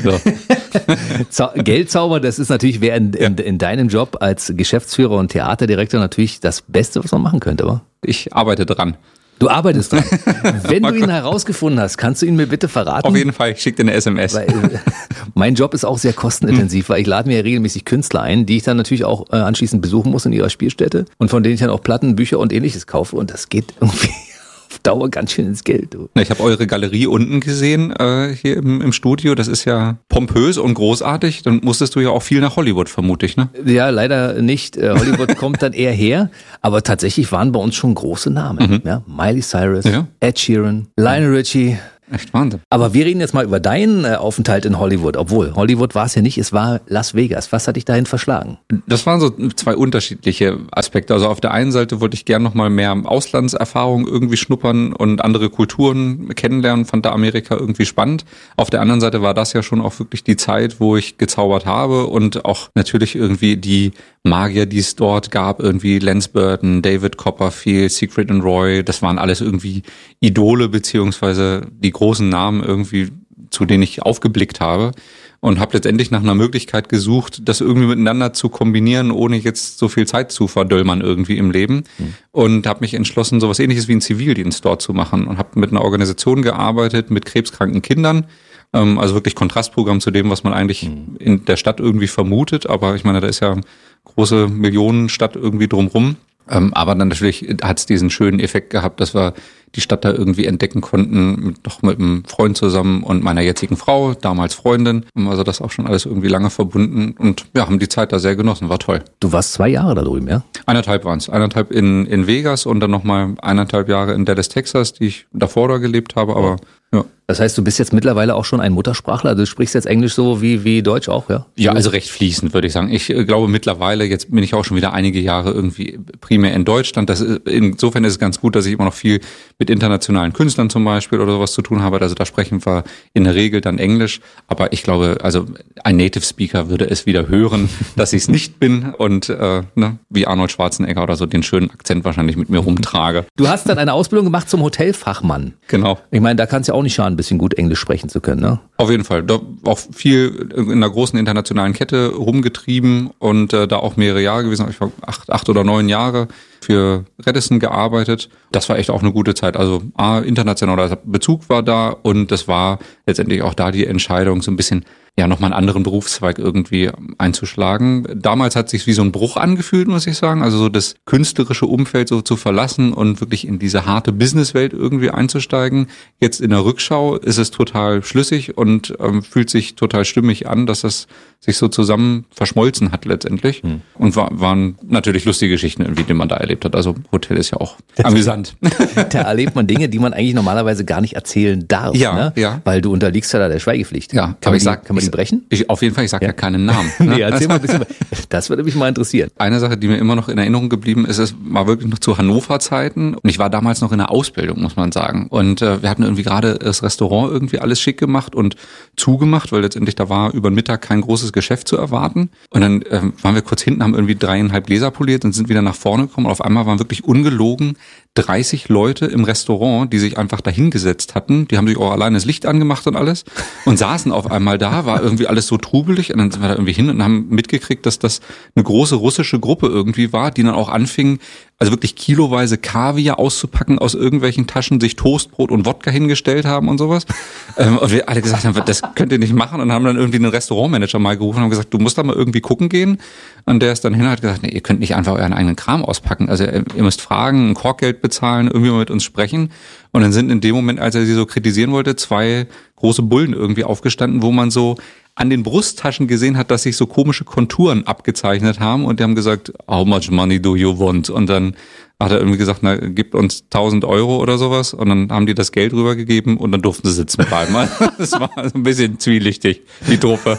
So. Geldzauber, das ist natürlich in deinem Job als Geschäftsführer und Theaterdirektor natürlich das Beste, was man machen könnte, oder? Ich arbeite dran. Du arbeitest dran. Wenn du ihn herausgefunden hast, kannst du ihn mir bitte verraten? Auf jeden Fall, ich schicke dir eine SMS. Weil, mein Job ist auch sehr kostenintensiv, weil ich lade mir ja regelmäßig Künstler ein, die ich dann natürlich auch anschließend besuchen muss in ihrer Spielstätte und von denen ich dann auch Platten, Bücher und ähnliches kaufe und das geht irgendwie auf Dauer ganz schön ins Geld. Du. Ich habe eure Galerie unten gesehen, hier im Studio. Das ist ja pompös und großartig. Dann musstest du ja auch viel nach Hollywood, vermute ich, ne? Ja, leider nicht. Hollywood kommt dann eher her. Aber tatsächlich waren bei uns schon große Namen. Ja? Miley Cyrus, Ed Sheeran, Lionel Richie. Echt Wahnsinn. Aber wir reden jetzt mal über deinen Aufenthalt in Hollywood. Obwohl, Hollywood war es ja nicht, es war Las Vegas. Was hat dich dahin verschlagen? Das waren so zwei unterschiedliche Aspekte. Also auf der einen Seite wollte ich gern noch mal mehr Auslandserfahrung irgendwie schnuppern und andere Kulturen kennenlernen, fand da Amerika irgendwie spannend. Auf der anderen Seite war das ja schon auch wirklich die Zeit, wo ich gezaubert habe und auch natürlich irgendwie die Magier, die es dort gab, irgendwie Lance Burton, David Copperfield, Siegfried und Roy, das waren alles irgendwie Idole beziehungsweise die großen Namen irgendwie, zu denen ich aufgeblickt habe und habe letztendlich nach einer Möglichkeit gesucht, das irgendwie miteinander zu kombinieren, ohne jetzt so viel Zeit zu verdöllmern irgendwie im Leben und habe mich entschlossen, sowas Ähnliches wie einen Zivildienst dort zu machen und habe mit einer Organisation gearbeitet mit krebskranken Kindern. Also wirklich Kontrastprogramm zu dem, was man eigentlich in der Stadt irgendwie vermutet. Aber ich meine, da ist ja eine große Millionenstadt irgendwie drumrum. Aber dann natürlich hat es diesen schönen Effekt gehabt, dass wir die Stadt da irgendwie entdecken konnten, mit einem Freund zusammen und meiner jetzigen Frau, damals Freundin. Also das auch schon alles irgendwie lange verbunden und ja, haben die Zeit da sehr genossen, war toll. Du warst 2 Jahre da drüben, ja? 1,5 waren es. 1,5 in Vegas und dann nochmal 1,5 Jahre in Dallas, Texas, die ich davor da gelebt habe, aber ja. Das heißt, du bist jetzt mittlerweile auch schon ein Muttersprachler, du sprichst jetzt Englisch so wie Deutsch auch, ja? Ja, also recht fließend, würde ich sagen. Ich glaube mittlerweile, jetzt bin ich auch schon wieder einige Jahre irgendwie primär in Deutschland. Insofern ist es ganz gut, dass ich immer noch viel mit internationalen Künstlern zum Beispiel oder sowas zu tun habe. Also da sprechen wir in der Regel dann Englisch. Aber ich glaube, also ein Native Speaker würde es wieder hören, dass ich es nicht bin und wie Arnold Schwarzenegger oder so den schönen Akzent wahrscheinlich mit mir rumtrage. Du hast dann eine Ausbildung gemacht zum Hotelfachmann. Genau. Ich meine, da kannst du ja auch nicht schaden, ein bisschen gut Englisch sprechen zu können, ne? Auf jeden Fall. Da auch viel in einer großen internationalen Kette rumgetrieben und da auch mehrere Jahre gewesen. Ich war 8 oder 9 Jahre für Radisson gearbeitet. Das war echt auch eine gute Zeit. Also internationaler Bezug war da und das war letztendlich auch da die Entscheidung, so ein bisschen nochmal einen anderen Berufszweig irgendwie einzuschlagen. Damals hat es sich wie so ein Bruch angefühlt, muss ich sagen. Also so das künstlerische Umfeld so zu verlassen und wirklich in diese harte Businesswelt irgendwie einzusteigen. Jetzt in der Rückschau ist es total schlüssig und fühlt sich total stimmig an, dass das sich so zusammen verschmolzen hat letztendlich. Und waren natürlich lustige Geschichten, irgendwie, die man da erlebt hat. Also Hotel ist ja auch amüsant. Da erlebt man Dinge, die man eigentlich normalerweise gar nicht erzählen darf, ne? Weil du unterliegst ja da der Schweigepflicht. Ja, kann man die brechen? Auf jeden Fall, ich sage ja keinen Namen. Ne? Nee, erzähl mal ein bisschen. Das würde mich mal interessieren. Eine Sache, die mir immer noch in Erinnerung geblieben ist, es war wirklich noch zu Hannover-Zeiten und ich war damals noch in der Ausbildung, muss man sagen. Und wir hatten irgendwie gerade das Restaurant irgendwie alles schick gemacht und zugemacht, weil letztendlich da war über den Mittag kein großes Geschäft zu erwarten. Und dann waren wir kurz hinten, haben irgendwie 3,5 Gläser poliert und sind wieder nach vorne gekommen. Und auf einmal waren wirklich ungelogen 30 Leute im Restaurant, die sich einfach dahingesetzt hatten. Die haben sich auch alleine das Licht angemacht und alles und saßen auf einmal da, war irgendwie alles so trubelig und dann sind wir da irgendwie hin und haben mitgekriegt, dass das eine große russische Gruppe irgendwie war, die dann auch anfing, also wirklich kiloweise Kaviar auszupacken aus irgendwelchen Taschen, sich Toastbrot und Wodka hingestellt haben und sowas. Und wir alle gesagt haben, das könnt ihr nicht machen und haben dann irgendwie einen Restaurantmanager mal gerufen und haben gesagt, du musst da mal irgendwie gucken gehen. Und der ist dann hin und hat gesagt, nee, ihr könnt nicht einfach euren eigenen Kram auspacken. Also ihr müsst fragen, ein Korkgeld bezahlen, irgendwie mal mit uns sprechen. Und dann sind in dem Moment, als er sie so kritisieren wollte, 2 große Bullen irgendwie aufgestanden, wo man so an den Brusttaschen gesehen hat, dass sich so komische Konturen abgezeichnet haben und die haben gesagt, how much money do you want? Und dann hat er irgendwie gesagt, na, gibt uns 1.000 Euro oder sowas und dann haben die das Geld rübergegeben und dann durften sie sitzen bleiben. Das war so ein bisschen zwielichtig, die Truppe.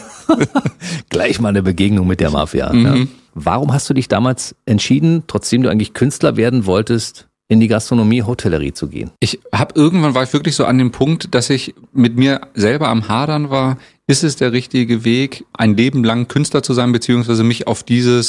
Gleich mal eine Begegnung mit der Mafia. Ja. Warum hast du dich damals entschieden, trotzdem du eigentlich Künstler werden wolltest, in die Gastronomie, Hotellerie zu gehen? Irgendwann war ich wirklich so an dem Punkt, dass ich mit mir selber am Hadern war, ist es der richtige Weg, ein Leben lang Künstler zu sein, beziehungsweise mich auf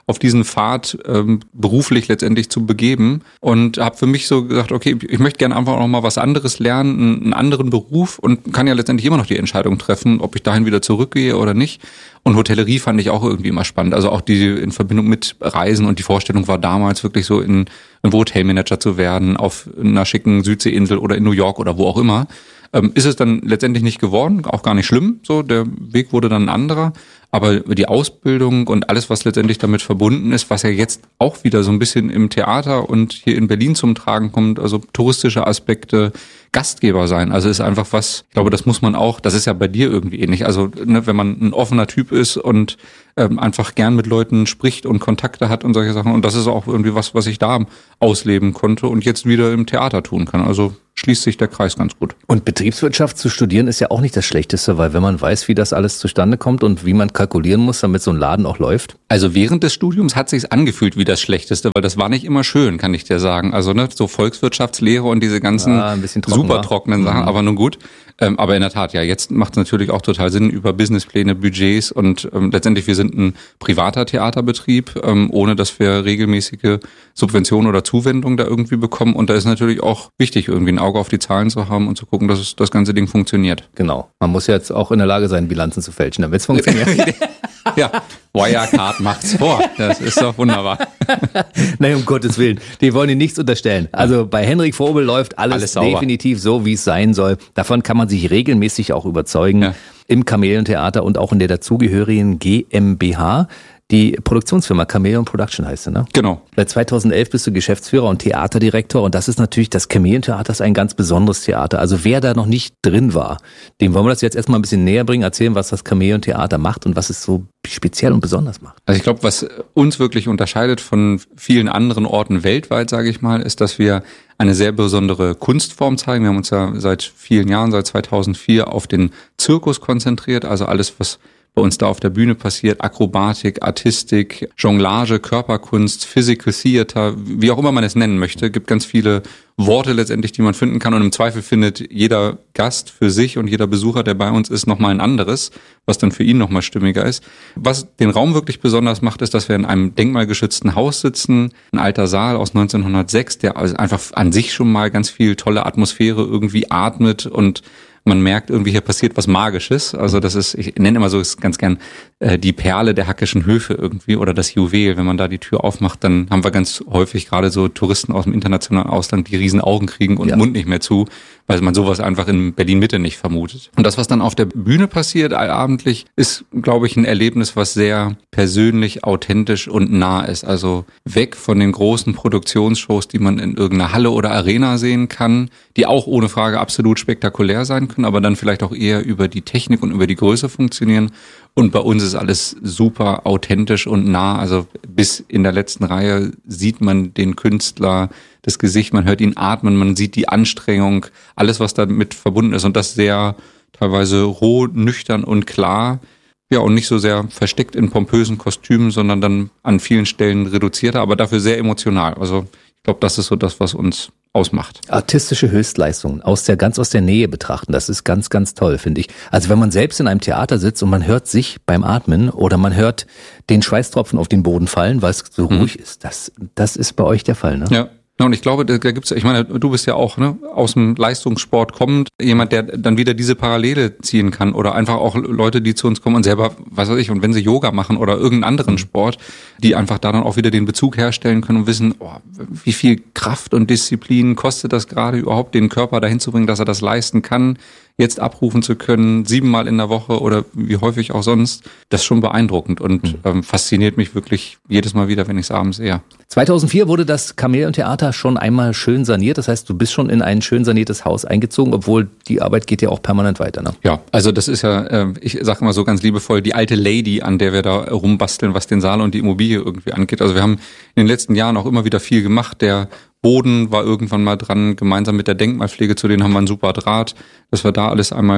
auf diesen Pfad beruflich letztendlich zu begeben und habe für mich so gesagt, okay, ich möchte gerne einfach noch mal was anderes lernen, einen anderen Beruf und kann ja letztendlich immer noch die Entscheidung treffen, ob ich dahin wieder zurückgehe oder nicht. Und Hotellerie fand ich auch irgendwie immer spannend, also auch die in Verbindung mit Reisen und die Vorstellung war damals wirklich so ein Hotelmanager zu werden auf einer schicken Südseeinsel oder in New York oder wo auch immer. Ist es dann letztendlich nicht geworden, auch gar nicht schlimm, so der Weg wurde dann ein anderer, aber die Ausbildung und alles, was letztendlich damit verbunden ist, was ja jetzt auch wieder so ein bisschen im Theater und hier in Berlin zum Tragen kommt, also touristische Aspekte, Gastgeber sein, also ist einfach was, ich glaube, das muss man auch, das ist ja bei dir irgendwie ähnlich, also ne, wenn man ein offener Typ ist und einfach gern mit Leuten spricht und Kontakte hat und solche Sachen und das ist auch irgendwie was ich da ausleben konnte und jetzt wieder im Theater tun kann, also schließt sich der Kreis ganz gut. Und Betriebswirtschaft zu studieren ist ja auch nicht das Schlechteste, weil wenn man weiß, wie das alles zustande kommt und wie man kalkulieren muss, damit so ein Laden auch läuft. Also während des Studiums hat sich's angefühlt wie das Schlechteste, weil das war nicht immer schön, kann ich dir sagen. Also ne, so Volkswirtschaftslehre und diese ganzen super trockenen Sachen, aber nun gut. Aber in der Tat, ja, jetzt macht es natürlich auch total Sinn über Businesspläne, Budgets und letztendlich wir sind ein privater Theaterbetrieb, ohne dass wir regelmäßige Subventionen oder Zuwendungen da irgendwie bekommen. Und da ist natürlich auch wichtig, irgendwie ein Auge auf die Zahlen zu haben und zu gucken, dass das ganze Ding funktioniert. Genau. Man muss ja jetzt auch in der Lage sein, Bilanzen zu fälschen, damit es funktioniert. Ja, Wirecard macht's vor. Das ist doch wunderbar. Nein, um Gottes Willen. Die wollen Ihnen nichts unterstellen. Also bei Henrik Frobel läuft alles definitiv so, wie es sein soll. Davon kann man sich regelmäßig auch überzeugen. Ja. Im Chamäleon-Theater und auch in der dazugehörigen GmbH. Die Produktionsfirma Chamäleon Production heißt sie, ne? Genau. Seit 2011 bist du Geschäftsführer und Theaterdirektor und das ist natürlich, das Chamäleon-Theater ist ein ganz besonderes Theater. Also wer da noch nicht drin war, dem wollen wir das jetzt erstmal ein bisschen näher bringen, erzählen, was das Chamäleon-Theater macht und was es so speziell und besonders macht. Also ich glaube, was uns wirklich unterscheidet von vielen anderen Orten weltweit, sage ich mal, ist, dass wir eine sehr besondere Kunstform zeigen. Wir haben uns ja seit vielen Jahren, seit 2004, auf den Zirkus konzentriert, also alles, was bei uns da auf der Bühne passiert, Akrobatik, Artistik, Jonglage, Körperkunst, Physical Theater, wie auch immer man es nennen möchte, gibt ganz viele Worte letztendlich, die man finden kann und im Zweifel findet jeder Gast für sich und jeder Besucher, der bei uns ist, nochmal ein anderes, was dann für ihn nochmal stimmiger ist. Was den Raum wirklich besonders macht, ist, dass wir in einem denkmalgeschützten Haus sitzen, ein alter Saal aus 1906, der also einfach an sich schon mal ganz viel tolle Atmosphäre irgendwie atmet und man merkt irgendwie, hier passiert was Magisches. Also das ist, ich nenne immer so ganz gern die Perle der Hackischen Höfe irgendwie oder das Juwel. Wenn man da die Tür aufmacht, dann haben wir ganz häufig gerade so Touristen aus dem internationalen Ausland, die riesen Augen kriegen und Mund nicht mehr zu, weil man sowas einfach in Berlin-Mitte nicht vermutet. Und das, was dann auf der Bühne passiert, allabendlich, ist, glaube ich, ein Erlebnis, was sehr persönlich, authentisch und nah ist. Also weg von den großen Produktionsshows, die man in irgendeiner Halle oder Arena sehen kann, die auch ohne Frage absolut spektakulär sein können, aber dann vielleicht auch eher über die Technik und über die Größe funktionieren. Und bei uns ist alles super authentisch und nah. Also bis in der letzten Reihe sieht man den Künstler, das Gesicht, man hört ihn atmen, man sieht die Anstrengung, alles, was damit verbunden ist. Und das sehr teilweise roh, nüchtern und klar. Ja, und nicht so sehr versteckt in pompösen Kostümen, sondern dann an vielen Stellen reduzierter, aber dafür sehr emotional. Also ich glaube, das ist so das, was uns ausmacht. Artistische Höchstleistungen ganz aus der Nähe betrachten, das ist ganz, ganz toll, finde ich. Also wenn man selbst in einem Theater sitzt und man hört sich beim Atmen oder man hört den Schweißtropfen auf den Boden fallen, weil es so ruhig ist, das ist bei euch der Fall, ne? Ja. Und ich glaube, da gibt's, ich meine, du bist ja auch aus dem Leistungssport kommend, jemand, der dann wieder diese Parallele ziehen kann oder einfach auch Leute, die zu uns kommen und selber, was weiß ich, und wenn sie Yoga machen oder irgendeinen anderen Sport, die einfach da dann auch wieder den Bezug herstellen können und wissen, wie viel Kraft und Disziplin kostet das gerade überhaupt, den Körper dahin zu bringen, dass er das leisten kann, jetzt abrufen zu können, 7-mal in der Woche oder wie häufig auch sonst, das ist schon beeindruckend und fasziniert mich wirklich jedes Mal wieder, wenn ich es abends sehe. 2004 wurde das Chamäleon-Theater schon einmal schön saniert, das heißt, du bist schon in ein schön saniertes Haus eingezogen, obwohl die Arbeit geht ja auch permanent weiter, ne? Ja, also das ist ja, ich sage immer so ganz liebevoll, die alte Lady, an der wir da rumbasteln, was den Saal und die Immobilie irgendwie angeht. Also wir haben in den letzten Jahren auch immer wieder viel gemacht, der Boden war irgendwann mal dran, gemeinsam mit der Denkmalpflege, zu denen haben wir einen super Draht, dass wir da alles einmal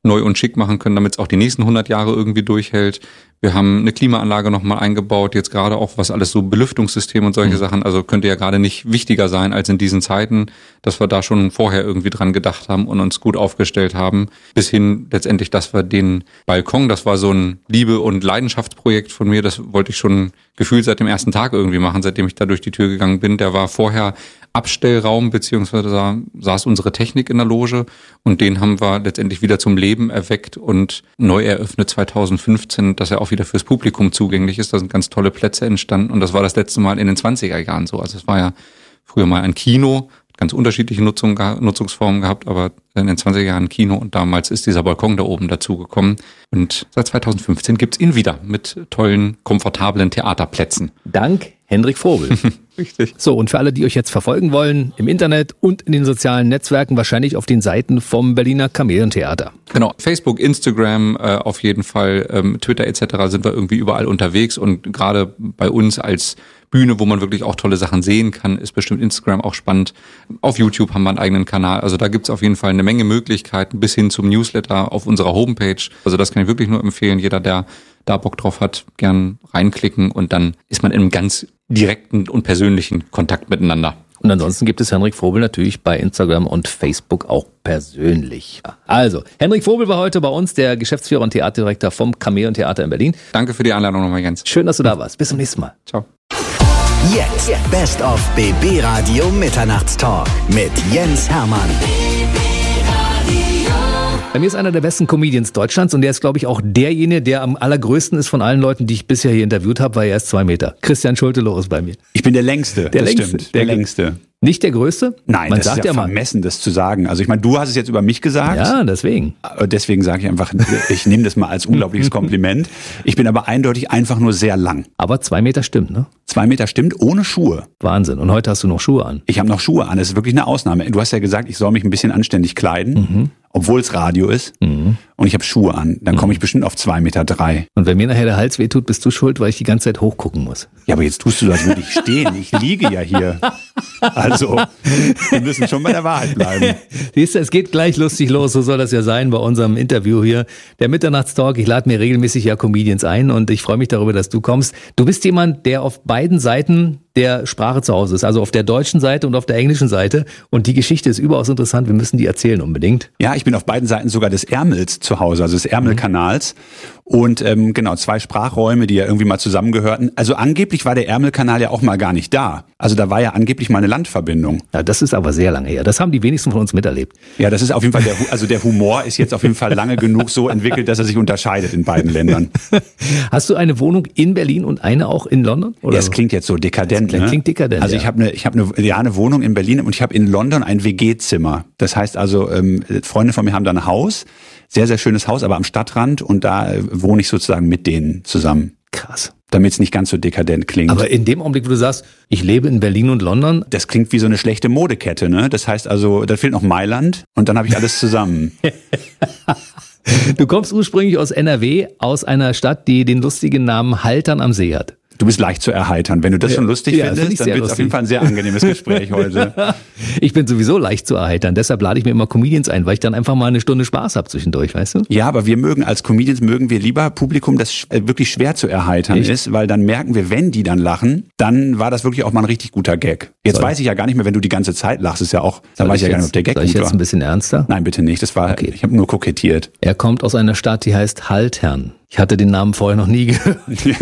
neu und schick machen können, damit es auch die nächsten 100 Jahre irgendwie durchhält. Wir haben eine Klimaanlage nochmal eingebaut, jetzt gerade auch was alles so Belüftungssystem und solche Sachen, also könnte ja gerade nicht wichtiger sein als in diesen Zeiten, dass wir da schon vorher irgendwie dran gedacht haben und uns gut aufgestellt haben, bis hin letztendlich, dass wir den Balkon, das war so ein Liebe- und Leidenschaftsprojekt von mir, das wollte ich schon gefühlt seit dem ersten Tag irgendwie machen, seitdem ich da durch die Tür gegangen bin, der war vorher Abstellraum, beziehungsweise da saß unsere Technik in der Loge und den haben wir letztendlich wieder zum Leben erweckt und neu eröffnet 2015, dass er auch wieder fürs Publikum zugänglich ist. Da sind ganz tolle Plätze entstanden und das war das letzte Mal in den 20er Jahren so. Also es war ja früher mal ein Kino, ganz unterschiedliche Nutzungsformen gehabt, aber in den 20er Jahren Kino und damals ist dieser Balkon da oben dazugekommen. Und seit 2015 gibt's ihn wieder mit tollen, komfortablen Theaterplätzen. Dank Hendrik Vogel. Richtig. So, und für alle, die euch jetzt verfolgen wollen, im Internet und in den sozialen Netzwerken, wahrscheinlich auf den Seiten vom Berliner Chamäleon-Theater. Genau, Facebook, Instagram, auf jeden Fall, Twitter etc. sind wir irgendwie überall unterwegs und gerade bei uns als Bühne, wo man wirklich auch tolle Sachen sehen kann, ist bestimmt Instagram auch spannend. Auf YouTube haben wir einen eigenen Kanal, also da gibt's auf jeden Fall eine Menge Möglichkeiten bis hin zum Newsletter auf unserer Homepage. Also das kann ich wirklich nur empfehlen, jeder, der da Bock drauf hat, gern reinklicken und dann ist man in einem ganz direkten und persönlichen Kontakt miteinander. Und ansonsten gibt es Hendrik Vogel natürlich bei Instagram und Facebook auch persönlich. Also, Hendrik Vogel war heute bei uns, der Geschäftsführer und Theaterdirektor vom Chamäleon-Theater in Berlin. Danke für die Einladung nochmal, Jens. Schön, dass du da warst. Bis zum nächsten Mal. Ciao. Jetzt Best of BB Radio Mitternachtstalk mit Jens Hermann. Bei mir ist einer der besten Comedians Deutschlands und der ist, glaube ich, auch derjenige, der am allergrößten ist von allen Leuten, die ich bisher hier interviewt habe, weil er ist 2 Meter. Christian Schulte-Loh ist bei mir. Ich bin der Längste. Der das Längste. Stimmt. Der Längste. Nicht der Größte? Nein, man das sagt ist ja vermessen, das zu sagen. Also ich meine, du hast es jetzt über mich gesagt. Ja, deswegen. Deswegen sage ich einfach, ich nehme das mal als unglaubliches Kompliment. Ich bin aber eindeutig einfach nur sehr lang. Aber 2 Meter stimmt, ne? 2 Meter stimmt, ohne Schuhe. Wahnsinn. Und heute hast du noch Schuhe an. Ich habe noch Schuhe an. Das ist wirklich eine Ausnahme. Du hast ja gesagt, ich soll mich ein bisschen anständig kleiden, obwohl es Radio ist. Und ich habe Schuhe an. Dann komme ich bestimmt auf 2,3 Meter. Und wenn mir nachher der Hals wehtut, bist du schuld, weil ich die ganze Zeit hochgucken muss. Ja, aber jetzt tust du so, als würde ich stehen. Ich liege ja hier. Also, wir müssen schon bei der Wahrheit bleiben. Siehst du, es geht gleich lustig los. So soll das ja sein bei unserem Interview hier. Der Mitternachtstalk. Ich lade mir regelmäßig ja Comedians ein und ich freue mich darüber, dass du kommst. Du bist jemand, der auf beiden Seiten der Sprache zu Hause ist. Also auf der deutschen Seite und auf der englischen Seite. Und die Geschichte ist überaus interessant. Wir müssen die erzählen unbedingt. Ja, ich bin auf beiden Seiten sogar des Ärmels zu Hause, also des Ärmelkanals. Und genau, 2 Sprachräume, die ja irgendwie mal zusammengehörten. Also angeblich war der Ärmelkanal ja auch mal gar nicht da. Also da war ja angeblich mal eine Landverbindung. Ja, das ist aber sehr lange her. Das haben die wenigsten von uns miterlebt. Ja, das ist auf jeden Fall, der Humor ist jetzt auf jeden Fall lange genug so entwickelt, dass er sich unterscheidet in beiden Ländern. Hast du eine Wohnung in Berlin und eine auch in London? Oder? Ja, es klingt jetzt so dekadent. Das klingt dekadent. Also ich habe eine Wohnung in Berlin und ich habe in London ein WG-Zimmer. Das heißt also, Freunde von mir haben da ein Haus, sehr, sehr schönes Haus, aber am Stadtrand und da wohne ich sozusagen mit denen zusammen. Krass. Damit es nicht ganz so dekadent klingt. Aber in dem Augenblick, wo du sagst, ich lebe in Berlin und London. Das klingt wie so eine schlechte Modekette, ne? Das heißt also, da fehlt noch Mailand und dann habe ich alles zusammen. Du kommst ursprünglich aus NRW, aus einer Stadt, die den lustigen Namen Haltern am See hat. Du bist leicht zu erheitern. Wenn du das schon lustig findest, dann wird es auf jeden Fall ein sehr angenehmes Gespräch heute. Ich bin sowieso leicht zu erheitern. Deshalb lade ich mir immer Comedians ein, weil ich dann einfach mal eine Stunde Spaß habe zwischendurch, weißt du? Ja, aber als Comedians mögen wir lieber Publikum, das wirklich schwer zu erheitern ist, weil dann merken wir, wenn die dann lachen, dann war das wirklich auch mal ein richtig guter Gag. Jetzt weiß ich ja gar nicht mehr, wenn du die ganze Zeit lachst, ist ja auch, dann weiß ich ja gar nicht, ob der Gag gut war. Soll ich jetzt ein bisschen ernster? Nein, bitte nicht. Das war, okay. Ich habe nur kokettiert. Er kommt aus einer Stadt, die heißt Haltern. Ich hatte den Namen vorher noch nie gehört.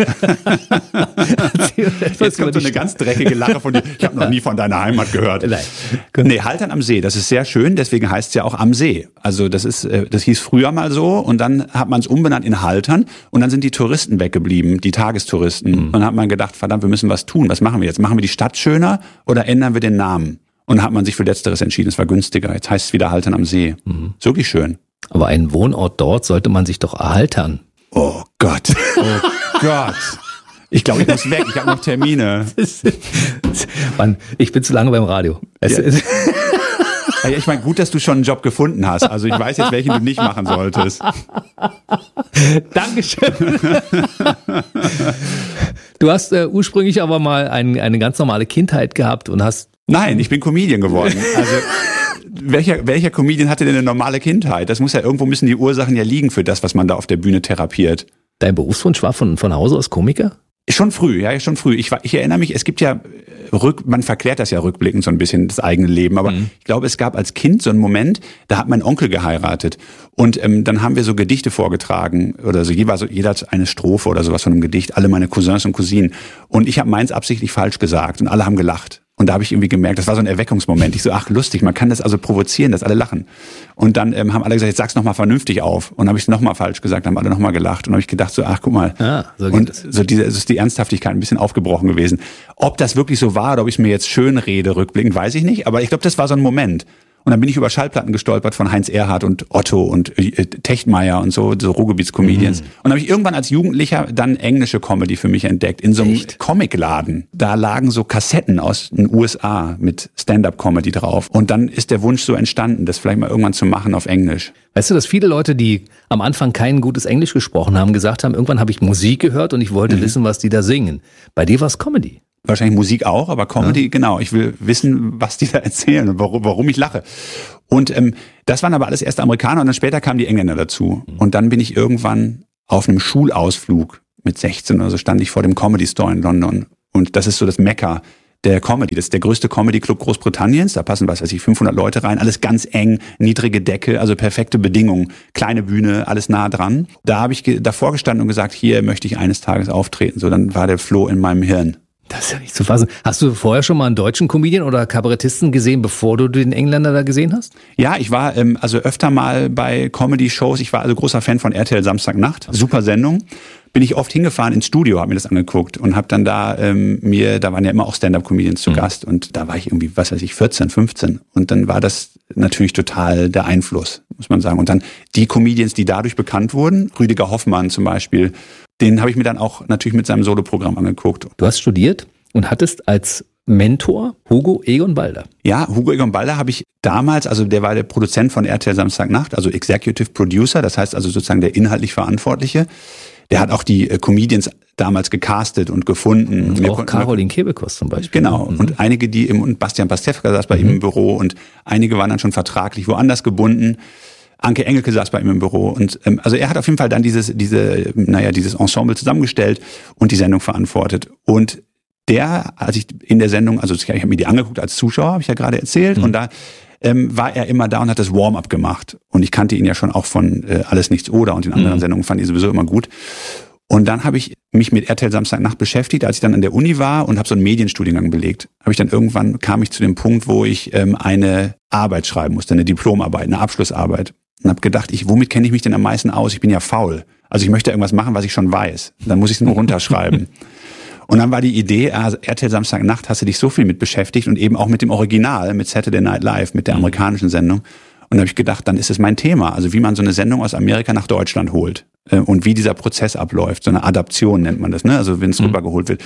Jetzt kommt so eine ganz dreckige Lache von dir. Ich habe noch nie von deiner Heimat gehört. Nein. Nee, Haltern am See, das ist sehr schön, deswegen heißt es ja auch am See. Also das hieß früher mal so und dann hat man es umbenannt in Haltern und dann sind die Touristen weggeblieben, die Tagestouristen. Und dann hat man gedacht, verdammt, wir müssen was tun. Was machen wir jetzt? Machen wir die Stadt schöner oder ändern wir den Namen? Und dann hat man sich für Letzteres entschieden, es war günstiger. Jetzt heißt es wieder Haltern am See. Ist wirklich schön. Aber einen Wohnort dort sollte man sich doch erhaltern. Oh Gott. Oh Gott. Ich glaube, ich muss weg. Ich habe noch Termine. Mann, ich bin zu lange beim Radio. Ja, ich meine, gut, dass du schon einen Job gefunden hast. Also ich weiß jetzt, welchen du nicht machen solltest. Dankeschön. Du hast ursprünglich aber mal eine ganz normale Kindheit gehabt und hast... Nein, ich bin Comedian geworden. Also welcher Comedian hatte denn eine normale Kindheit? Das muss ja, irgendwo müssen die Ursachen ja liegen für das, was man da auf der Bühne therapiert. Dein Berufswunsch war von Hause aus Komiker? Schon früh. Ich erinnere mich, es gibt ja, man verklärt das ja rückblickend so ein bisschen, das eigene Leben, aber ich glaube, es gab als Kind so einen Moment, da hat mein Onkel geheiratet und dann haben wir so Gedichte vorgetragen oder so, jeder eine Strophe oder sowas von einem Gedicht, alle meine Cousins und Cousinen, und ich habe meins absichtlich falsch gesagt und alle haben gelacht. Und da habe ich irgendwie gemerkt, das war so ein Erweckungsmoment. Ich so, ach lustig, man kann das also provozieren, dass alle lachen. Und dann haben alle gesagt, jetzt sag's nochmal vernünftig auf. Und habe ich es nochmal falsch gesagt, haben alle nochmal gelacht. Und habe ich gedacht, so, ach guck mal. So und so ist die Ernsthaftigkeit ein bisschen aufgebrochen gewesen. Ob das wirklich so war oder ob ich es mir jetzt schön rede, rückblickend, weiß ich nicht. Aber ich glaube, das war so ein Moment. Und dann bin ich über Schallplatten gestolpert von Heinz Erhardt und Otto und Techtmeier und so Ruhrgebiets-Comedians. Und dann habe ich irgendwann als Jugendlicher dann englische Comedy für mich entdeckt. In so einem Comicladen. Da lagen so Kassetten aus den USA mit Stand-up-Comedy drauf. Und dann ist der Wunsch so entstanden, das vielleicht mal irgendwann zu machen auf Englisch. Weißt du, dass viele Leute, die am Anfang kein gutes Englisch gesprochen haben, gesagt haben, irgendwann habe ich Musik gehört und ich wollte wissen, was die da singen. Bei dir war es Comedy. Wahrscheinlich Musik auch, aber Comedy, genau. Ich will wissen, was die da erzählen und warum ich lache. Und das waren aber alles erst Amerikaner und dann später kamen die Engländer dazu. Und dann bin ich irgendwann auf einem Schulausflug mit 16 oder so, stand ich vor dem Comedy Store in London. Und das ist so das Mekka der Comedy. Das ist der größte Comedy-Club Großbritanniens. Da passen, 500 Leute rein. Alles ganz eng, niedrige Decke, also perfekte Bedingungen. Kleine Bühne, alles nah dran. Da habe ich davor gestanden und gesagt, hier möchte ich eines Tages auftreten. So, dann war der Floh in meinem Hirn. Das ist ja nicht zu fassen. Hast du vorher schon mal einen deutschen Comedian oder Kabarettisten gesehen, bevor du den Engländer da gesehen hast? Ja, ich war also öfter mal bei Comedy-Shows. Ich war also großer Fan von RTL Samstagnacht. Super Sendung. Bin ich oft hingefahren ins Studio, habe mir das angeguckt und habe dann da da waren ja immer auch Stand-up-Comedians zu Gast und da war ich irgendwie, 14, 15 und dann war das natürlich total der Einfluss, muss man sagen. Und dann die Comedians, die dadurch bekannt wurden, Rüdiger Hoffmann zum Beispiel, den habe ich mir dann auch natürlich mit seinem Soloprogramm angeguckt. Du hast studiert und hattest als Mentor Hugo Egon Balder. Ja, Hugo Egon Balder habe ich damals, also der war der Produzent von RTL Samstagnacht, also Executive Producer, das heißt also sozusagen der inhaltlich Verantwortliche. Der hat auch die Comedians damals gecastet und gefunden. Und auch Caroline Kebekus zum Beispiel. Genau. Und einige, und Bastian Pastewka saß bei ihm im Büro und einige waren dann schon vertraglich woanders gebunden. Anke Engelke saß bei ihm im Büro und also er hat auf jeden Fall dann dieses Ensemble zusammengestellt und die Sendung verantwortet. Und als ich in der Sendung, also ich habe mir die angeguckt als Zuschauer, habe ich ja gerade erzählt, und da war er immer da und hat das Warm-up gemacht. Und ich kannte ihn ja schon auch von Alles Nichts Oder und den anderen Sendungen, fand ich sowieso immer gut. Und dann habe ich mich mit RTL Samstagnacht beschäftigt, als ich dann an der Uni war und habe so einen Medienstudiengang belegt. Kam ich zu dem Punkt, wo ich eine Arbeit schreiben musste, eine Diplomarbeit, eine Abschlussarbeit. Und habe gedacht, womit kenne ich mich denn am meisten aus? Ich bin ja faul. Also ich möchte irgendwas machen, was ich schon weiß. Dann muss ich es nur runterschreiben. Und dann war die Idee, RTL Samstagnacht hast du dich so viel mit beschäftigt und eben auch mit dem Original, mit Saturday Night Live, mit der amerikanischen Sendung. Und da habe ich gedacht, dann ist es mein Thema. Also wie man so eine Sendung aus Amerika nach Deutschland holt und wie dieser Prozess abläuft. So eine Adaption nennt man das, ne? Also wenn es rübergeholt wird.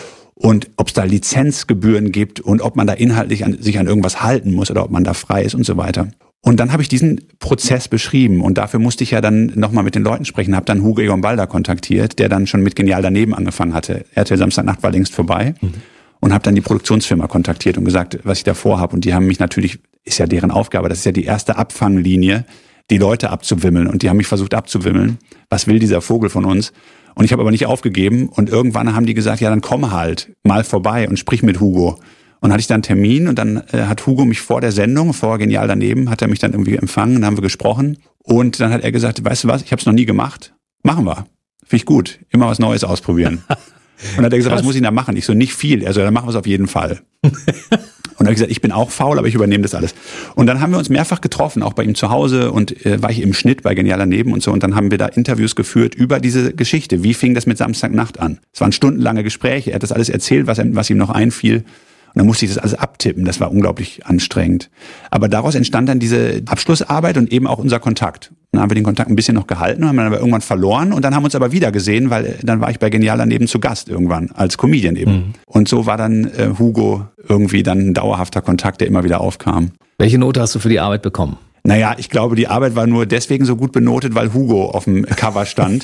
Und ob es da Lizenzgebühren gibt und ob man da inhaltlich sich an irgendwas halten muss oder ob man da frei ist und so weiter. Und dann habe ich diesen Prozess beschrieben und dafür musste ich ja dann nochmal mit den Leuten sprechen, habe dann Hugo Egon Balder kontaktiert, der dann schon mit Genial daneben angefangen hatte. RTL Samstagnacht war längst vorbei und habe dann die Produktionsfirma kontaktiert und gesagt, was ich da vorhabe. Und die haben mich natürlich, ist ja deren Aufgabe, das ist ja die erste Abfanglinie, die Leute abzuwimmeln. Und die haben mich versucht abzuwimmeln. Was will dieser Vogel von uns? Und ich habe aber nicht aufgegeben und irgendwann haben die gesagt, ja dann komm halt mal vorbei und sprich mit Hugo. Und hatte ich dann einen Termin und dann hat Hugo mich vor der Sendung, vor Genial daneben, hat er mich dann irgendwie empfangen und dann haben wir gesprochen. Und dann hat er gesagt, weißt du was, ich habe es noch nie gemacht, machen wir. Finde ich gut, immer was Neues ausprobieren. Und dann hat er gesagt, was muss ich da machen? Ich so, nicht viel. Also dann machen wir es auf jeden Fall. Und dann habe ich gesagt, ich bin auch faul, aber ich übernehme das alles. Und dann haben wir uns mehrfach getroffen, auch bei ihm zu Hause und war ich im Schnitt bei Genial daneben und so. Und dann haben wir da Interviews geführt über diese Geschichte. Wie fing das mit Samstagnacht an? Es waren stundenlange Gespräche. Er hat das alles erzählt, was ihm noch einfiel. Und dann musste ich das alles abtippen. Das war unglaublich anstrengend. Aber daraus entstand dann diese Abschlussarbeit und eben auch unser Kontakt. Dann haben wir den Kontakt ein bisschen noch gehalten, haben dann aber irgendwann verloren und dann haben wir uns aber wieder gesehen, weil dann war ich bei Genial daneben zu Gast irgendwann, als Comedian eben. Und so war dann Hugo irgendwie dann ein dauerhafter Kontakt, der immer wieder aufkam. Welche Note hast du für die Arbeit bekommen? Naja, ich glaube, die Arbeit war nur deswegen so gut benotet, weil Hugo auf dem Cover stand.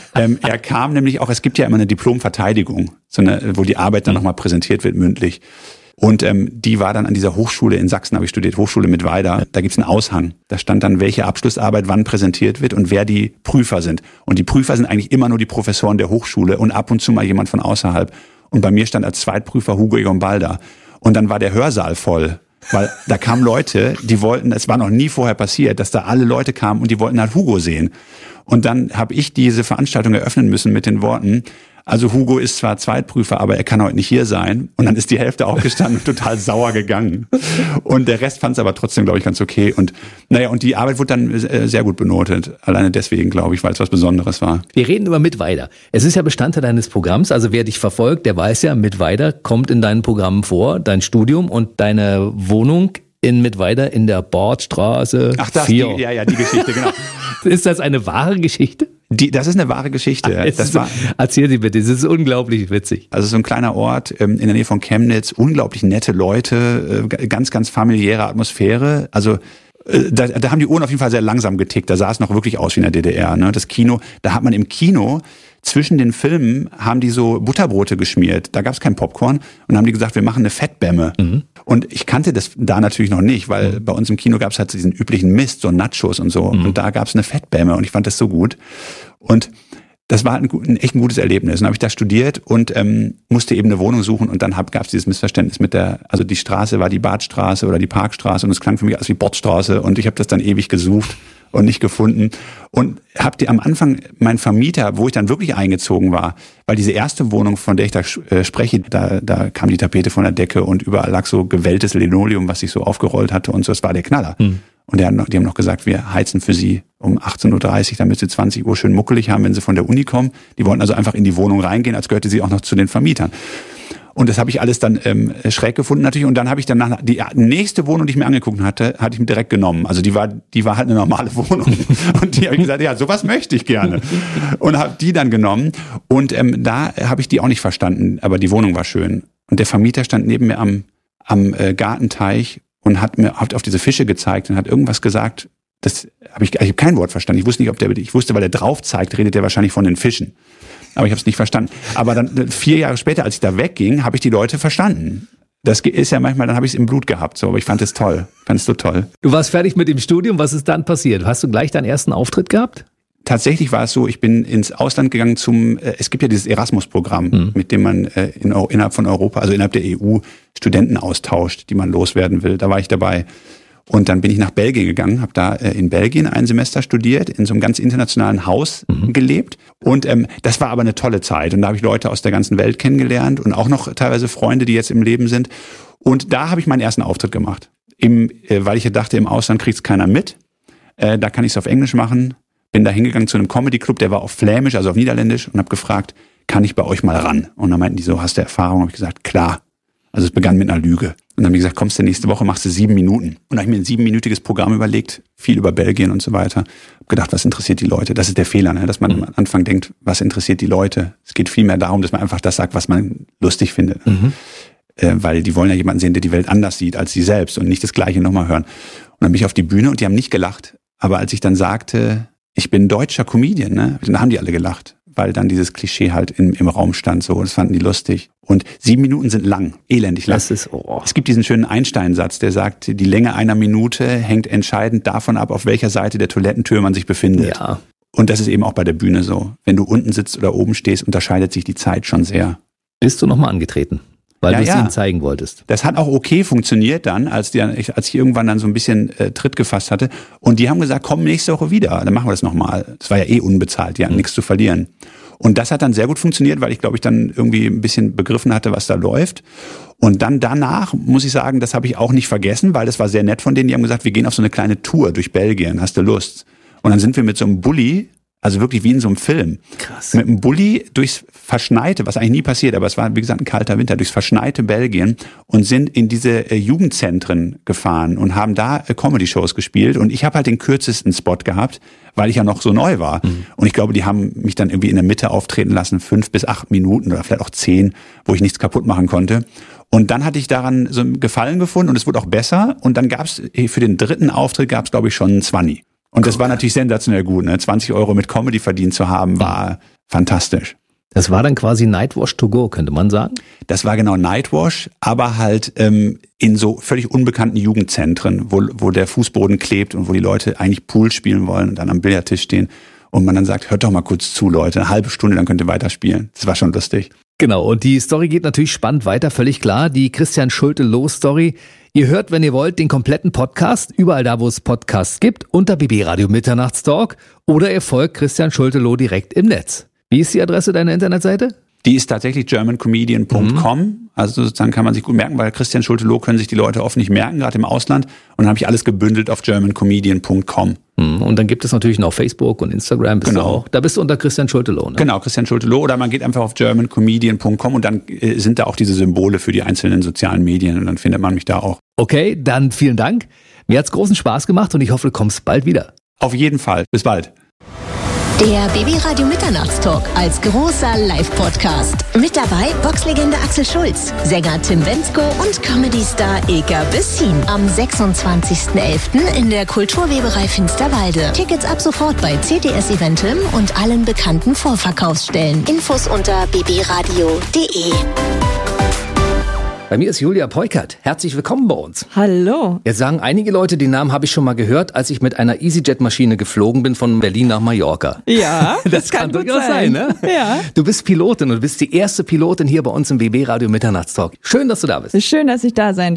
Er kam nämlich auch, es gibt ja immer eine Diplomverteidigung, wo die Arbeit dann nochmal präsentiert wird mündlich. Und die war dann an dieser Hochschule in Sachsen, habe ich studiert, Hochschule Mittweida. Da gibt's einen Aushang. Da stand dann, welche Abschlussarbeit wann präsentiert wird und wer die Prüfer sind. Und die Prüfer sind eigentlich immer nur die Professoren der Hochschule und ab und zu mal jemand von außerhalb. Und bei mir stand als Zweitprüfer Hugo Egon Balder. Und dann war der Hörsaal voll. Weil da kamen Leute, die wollten, es war noch nie vorher passiert, dass da alle Leute kamen und die wollten halt Hugo sehen. Und dann habe ich diese Veranstaltung eröffnen müssen mit den Worten, also Hugo ist zwar Zweitprüfer, aber er kann heute nicht hier sein. Und dann ist die Hälfte aufgestanden und total sauer gegangen. Und der Rest fand es aber trotzdem, glaube ich, ganz okay. Und und die Arbeit wurde dann sehr gut benotet. Alleine deswegen, glaube ich, weil es was Besonderes war. Wir reden über Mittweida. Es ist ja Bestandteil deines Programms. Also wer dich verfolgt, der weiß ja, Mittweida kommt in deinen Programmen vor, dein Studium und deine Wohnung in Mittweida in der Bordstraße 4. Die Geschichte, genau. Ist das eine wahre Geschichte? Das ist eine wahre Geschichte. Erzähl sie bitte, das ist unglaublich witzig. Also so ein kleiner Ort in der Nähe von Chemnitz, unglaublich nette Leute, ganz, ganz familiäre Atmosphäre. Also da haben die Uhren auf jeden Fall sehr langsam getickt. Da sah es noch wirklich aus wie in der DDR. Ne? Das Kino, da hat man im Kino zwischen den Filmen haben die so Butterbrote geschmiert. Da gab es kein Popcorn und haben die gesagt, wir machen eine Fettbämme. Mhm. Und ich kannte das da natürlich noch nicht, weil bei uns im Kino gab es halt diesen üblichen Mist, so Nachos und so. Mhm. Und da gab es eine Fettbämme und ich fand das so gut. Und das war echt ein gutes Erlebnis. Und dann habe ich da studiert und musste eben eine Wohnung suchen und dann gab es dieses Missverständnis also die Straße war die Badstraße oder die Parkstraße und es klang für mich als wie Bordstraße und ich habe das dann ewig gesucht und nicht gefunden. Und habe am Anfang meinen Vermieter, wo ich dann wirklich eingezogen war, weil diese erste Wohnung, von der ich da spreche, da kam die Tapete von der Decke und überall lag so gewelltes Linoleum, was sich so aufgerollt hatte und so, das war der Knaller. Mhm. Und die haben noch gesagt, wir heizen für sie um 18.30 Uhr, damit sie 20 Uhr schön muckelig haben, wenn sie von der Uni kommen. Die wollten also einfach in die Wohnung reingehen, als gehörte sie auch noch zu den Vermietern. Und das habe ich alles dann schräg gefunden natürlich. Und dann habe ich danach die nächste Wohnung, die ich mir angeguckt hatte ich mir direkt genommen. Also die war halt eine normale Wohnung. Und die habe ich gesagt, ja, sowas möchte ich gerne. Und habe die dann genommen. Und da habe ich die auch nicht verstanden. Aber die Wohnung war schön. Und der Vermieter stand neben mir am Gartenteich und hat mir auf diese Fische gezeigt und hat irgendwas gesagt. Ich habe kein Wort verstanden. Ich wusste nicht, ich wusste, weil er drauf zeigt, redet er wahrscheinlich von den Fischen. Aber ich habe es nicht verstanden. Aber dann 4 Jahre später, als ich da wegging, habe ich die Leute verstanden. Das ist ja manchmal, dann habe ich es im Blut gehabt. So, aber ich fand es toll. Fand es so toll. Du warst fertig mit dem Studium. Was ist dann passiert? Hast du gleich deinen ersten Auftritt gehabt? Tatsächlich war es so, ich bin ins Ausland gegangen es gibt ja dieses Erasmus-Programm, mit dem man innerhalb von Europa, also innerhalb der EU, Studenten austauscht, die man loswerden will. Da war ich dabei. Und dann bin ich nach Belgien gegangen, habe da in Belgien ein Semester studiert, in so einem ganz internationalen Haus gelebt. Und das war aber eine tolle Zeit. Und da habe ich Leute aus der ganzen Welt kennengelernt und auch noch teilweise Freunde, die jetzt im Leben sind. Und da habe ich meinen ersten Auftritt gemacht. Weil ich dachte, im Ausland kriegt es keiner mit. Da kann ich es auf Englisch machen. Bin da hingegangen zu einem Comedy-Club, der war auf Flämisch, also auf Niederländisch, und habe gefragt, kann ich bei euch mal ran? Und dann meinten die so, hast du Erfahrung? Habe ich gesagt, klar. Also es begann mit einer Lüge. Und dann haben die gesagt, kommst du nächste Woche, machst du 7 Minuten. Und dann habe ich mir ein 7-minütiges Programm überlegt, viel über Belgien und so weiter. Hab gedacht, was interessiert die Leute? Das ist der Fehler, ne? Dass man am Anfang denkt, was interessiert die Leute? Es geht vielmehr darum, dass man einfach das sagt, was man lustig findet. Weil die wollen ja jemanden sehen, der die Welt anders sieht als sie selbst und nicht das Gleiche nochmal hören. Und dann bin ich auf die Bühne und die haben nicht gelacht. Aber als ich dann sagte, ich bin deutscher Comedian, ne? Dann haben die alle gelacht. Weil dann dieses Klischee halt im Raum stand, so, das fanden die lustig. Und 7 Minuten sind lang, elendig lang. Es gibt diesen schönen Einstein-Satz, der sagt, die Länge einer Minute hängt entscheidend davon ab, auf welcher Seite der Toilettentür man sich befindet. Ja. Und das ist eben auch bei der Bühne so. Wenn du unten sitzt oder oben stehst, unterscheidet sich die Zeit schon sehr. Bist du nochmal angetreten? Weil du es ihnen zeigen wolltest. Das hat auch okay funktioniert dann, als ich irgendwann dann so ein bisschen Tritt gefasst hatte. Und die haben gesagt, komm nächste Woche wieder, dann machen wir das nochmal. Das war ja unbezahlt, die hatten nichts zu verlieren. Und das hat dann sehr gut funktioniert, weil ich glaube ich dann irgendwie ein bisschen begriffen hatte, was da läuft. Und dann danach, muss ich sagen, das habe ich auch nicht vergessen, weil das war sehr nett von denen. Die haben gesagt, wir gehen auf so eine kleine Tour durch Belgien, hast du Lust? Und dann sind wir mit so einem Bulli, also wirklich wie in so einem Film. Krass. Mit einem Bulli durchs verschneite, was eigentlich nie passiert, aber es war, wie gesagt, ein kalter Winter, durchs verschneite Belgien und sind in diese Jugendzentren gefahren und haben da Comedy-Shows gespielt. Und ich habe halt den kürzesten Spot gehabt, weil ich ja noch so neu war. Und ich glaube, die haben mich dann irgendwie in der Mitte auftreten lassen, 5 bis 8 Minuten oder vielleicht auch 10, wo ich nichts kaputt machen konnte. Und dann hatte ich daran so einen Gefallen gefunden und es wurde auch besser. Und dann gab's für den 3. Auftritt glaube ich, schon einen 20. Und das war natürlich sensationell gut, ne? 20 € mit Comedy verdient zu haben, war fantastisch. Das war dann quasi Nightwash to go, könnte man sagen? Das war genau Nightwash, aber halt in so völlig unbekannten Jugendzentren, wo der Fußboden klebt und wo die Leute eigentlich Pool spielen wollen und dann am Billardtisch stehen. Und man dann sagt, hört doch mal kurz zu, Leute, eine halbe Stunde, dann könnt ihr weiterspielen. Das war schon lustig. Genau, und die Story geht natürlich spannend weiter, völlig klar. Die Christian Schulte-Loh-Story. Ihr hört, wenn ihr wollt, den kompletten Podcast, überall da, wo es Podcasts gibt, unter BB Radio Mitternachtstalk oder ihr folgt Christian Schulte-Loh direkt im Netz. Wie ist die Adresse deiner Internetseite? Die ist tatsächlich germancomedian.com. Also sozusagen kann man sich gut merken, weil Christian Schulte-Loh können sich die Leute oft nicht merken, gerade im Ausland. Und dann habe ich alles gebündelt auf germancomedian.com. Und dann gibt es natürlich noch Facebook und Instagram. Bist du auch. Da bist du unter Christian Schulte-Loh, ne? Genau, Christian Schulte-Loh. Oder man geht einfach auf germancomedian.com und dann sind da auch diese Symbole für die einzelnen sozialen Medien und dann findet man mich da auch. Okay, dann vielen Dank. Mir hat's großen Spaß gemacht und ich hoffe, du kommst bald wieder. Auf jeden Fall. Bis bald. Der BB Radio Mitternachtstalk als großer Live-Podcast. Mit dabei Boxlegende Axel Schulz, Sänger Tim Bendzko und Comedy-Star Ilka Bessin. Am 26.11. in der Kulturweberei Finsterwalde. Tickets ab sofort bei CTS Eventim und allen bekannten Vorverkaufsstellen. Infos unter bbradio.de. Bei mir ist Julia Peukert. Herzlich willkommen bei uns. Hallo. Jetzt sagen einige Leute, den Namen habe ich schon mal gehört, als ich mit einer EasyJet-Maschine geflogen bin von Berlin nach Mallorca. Ja, das kann durchaus sein, ne? Ja. Du bist Pilotin und du bist die erste Pilotin hier bei uns im BB Radio Mitternachtstalk. Schön, dass du da bist. Schön, dass ich da sein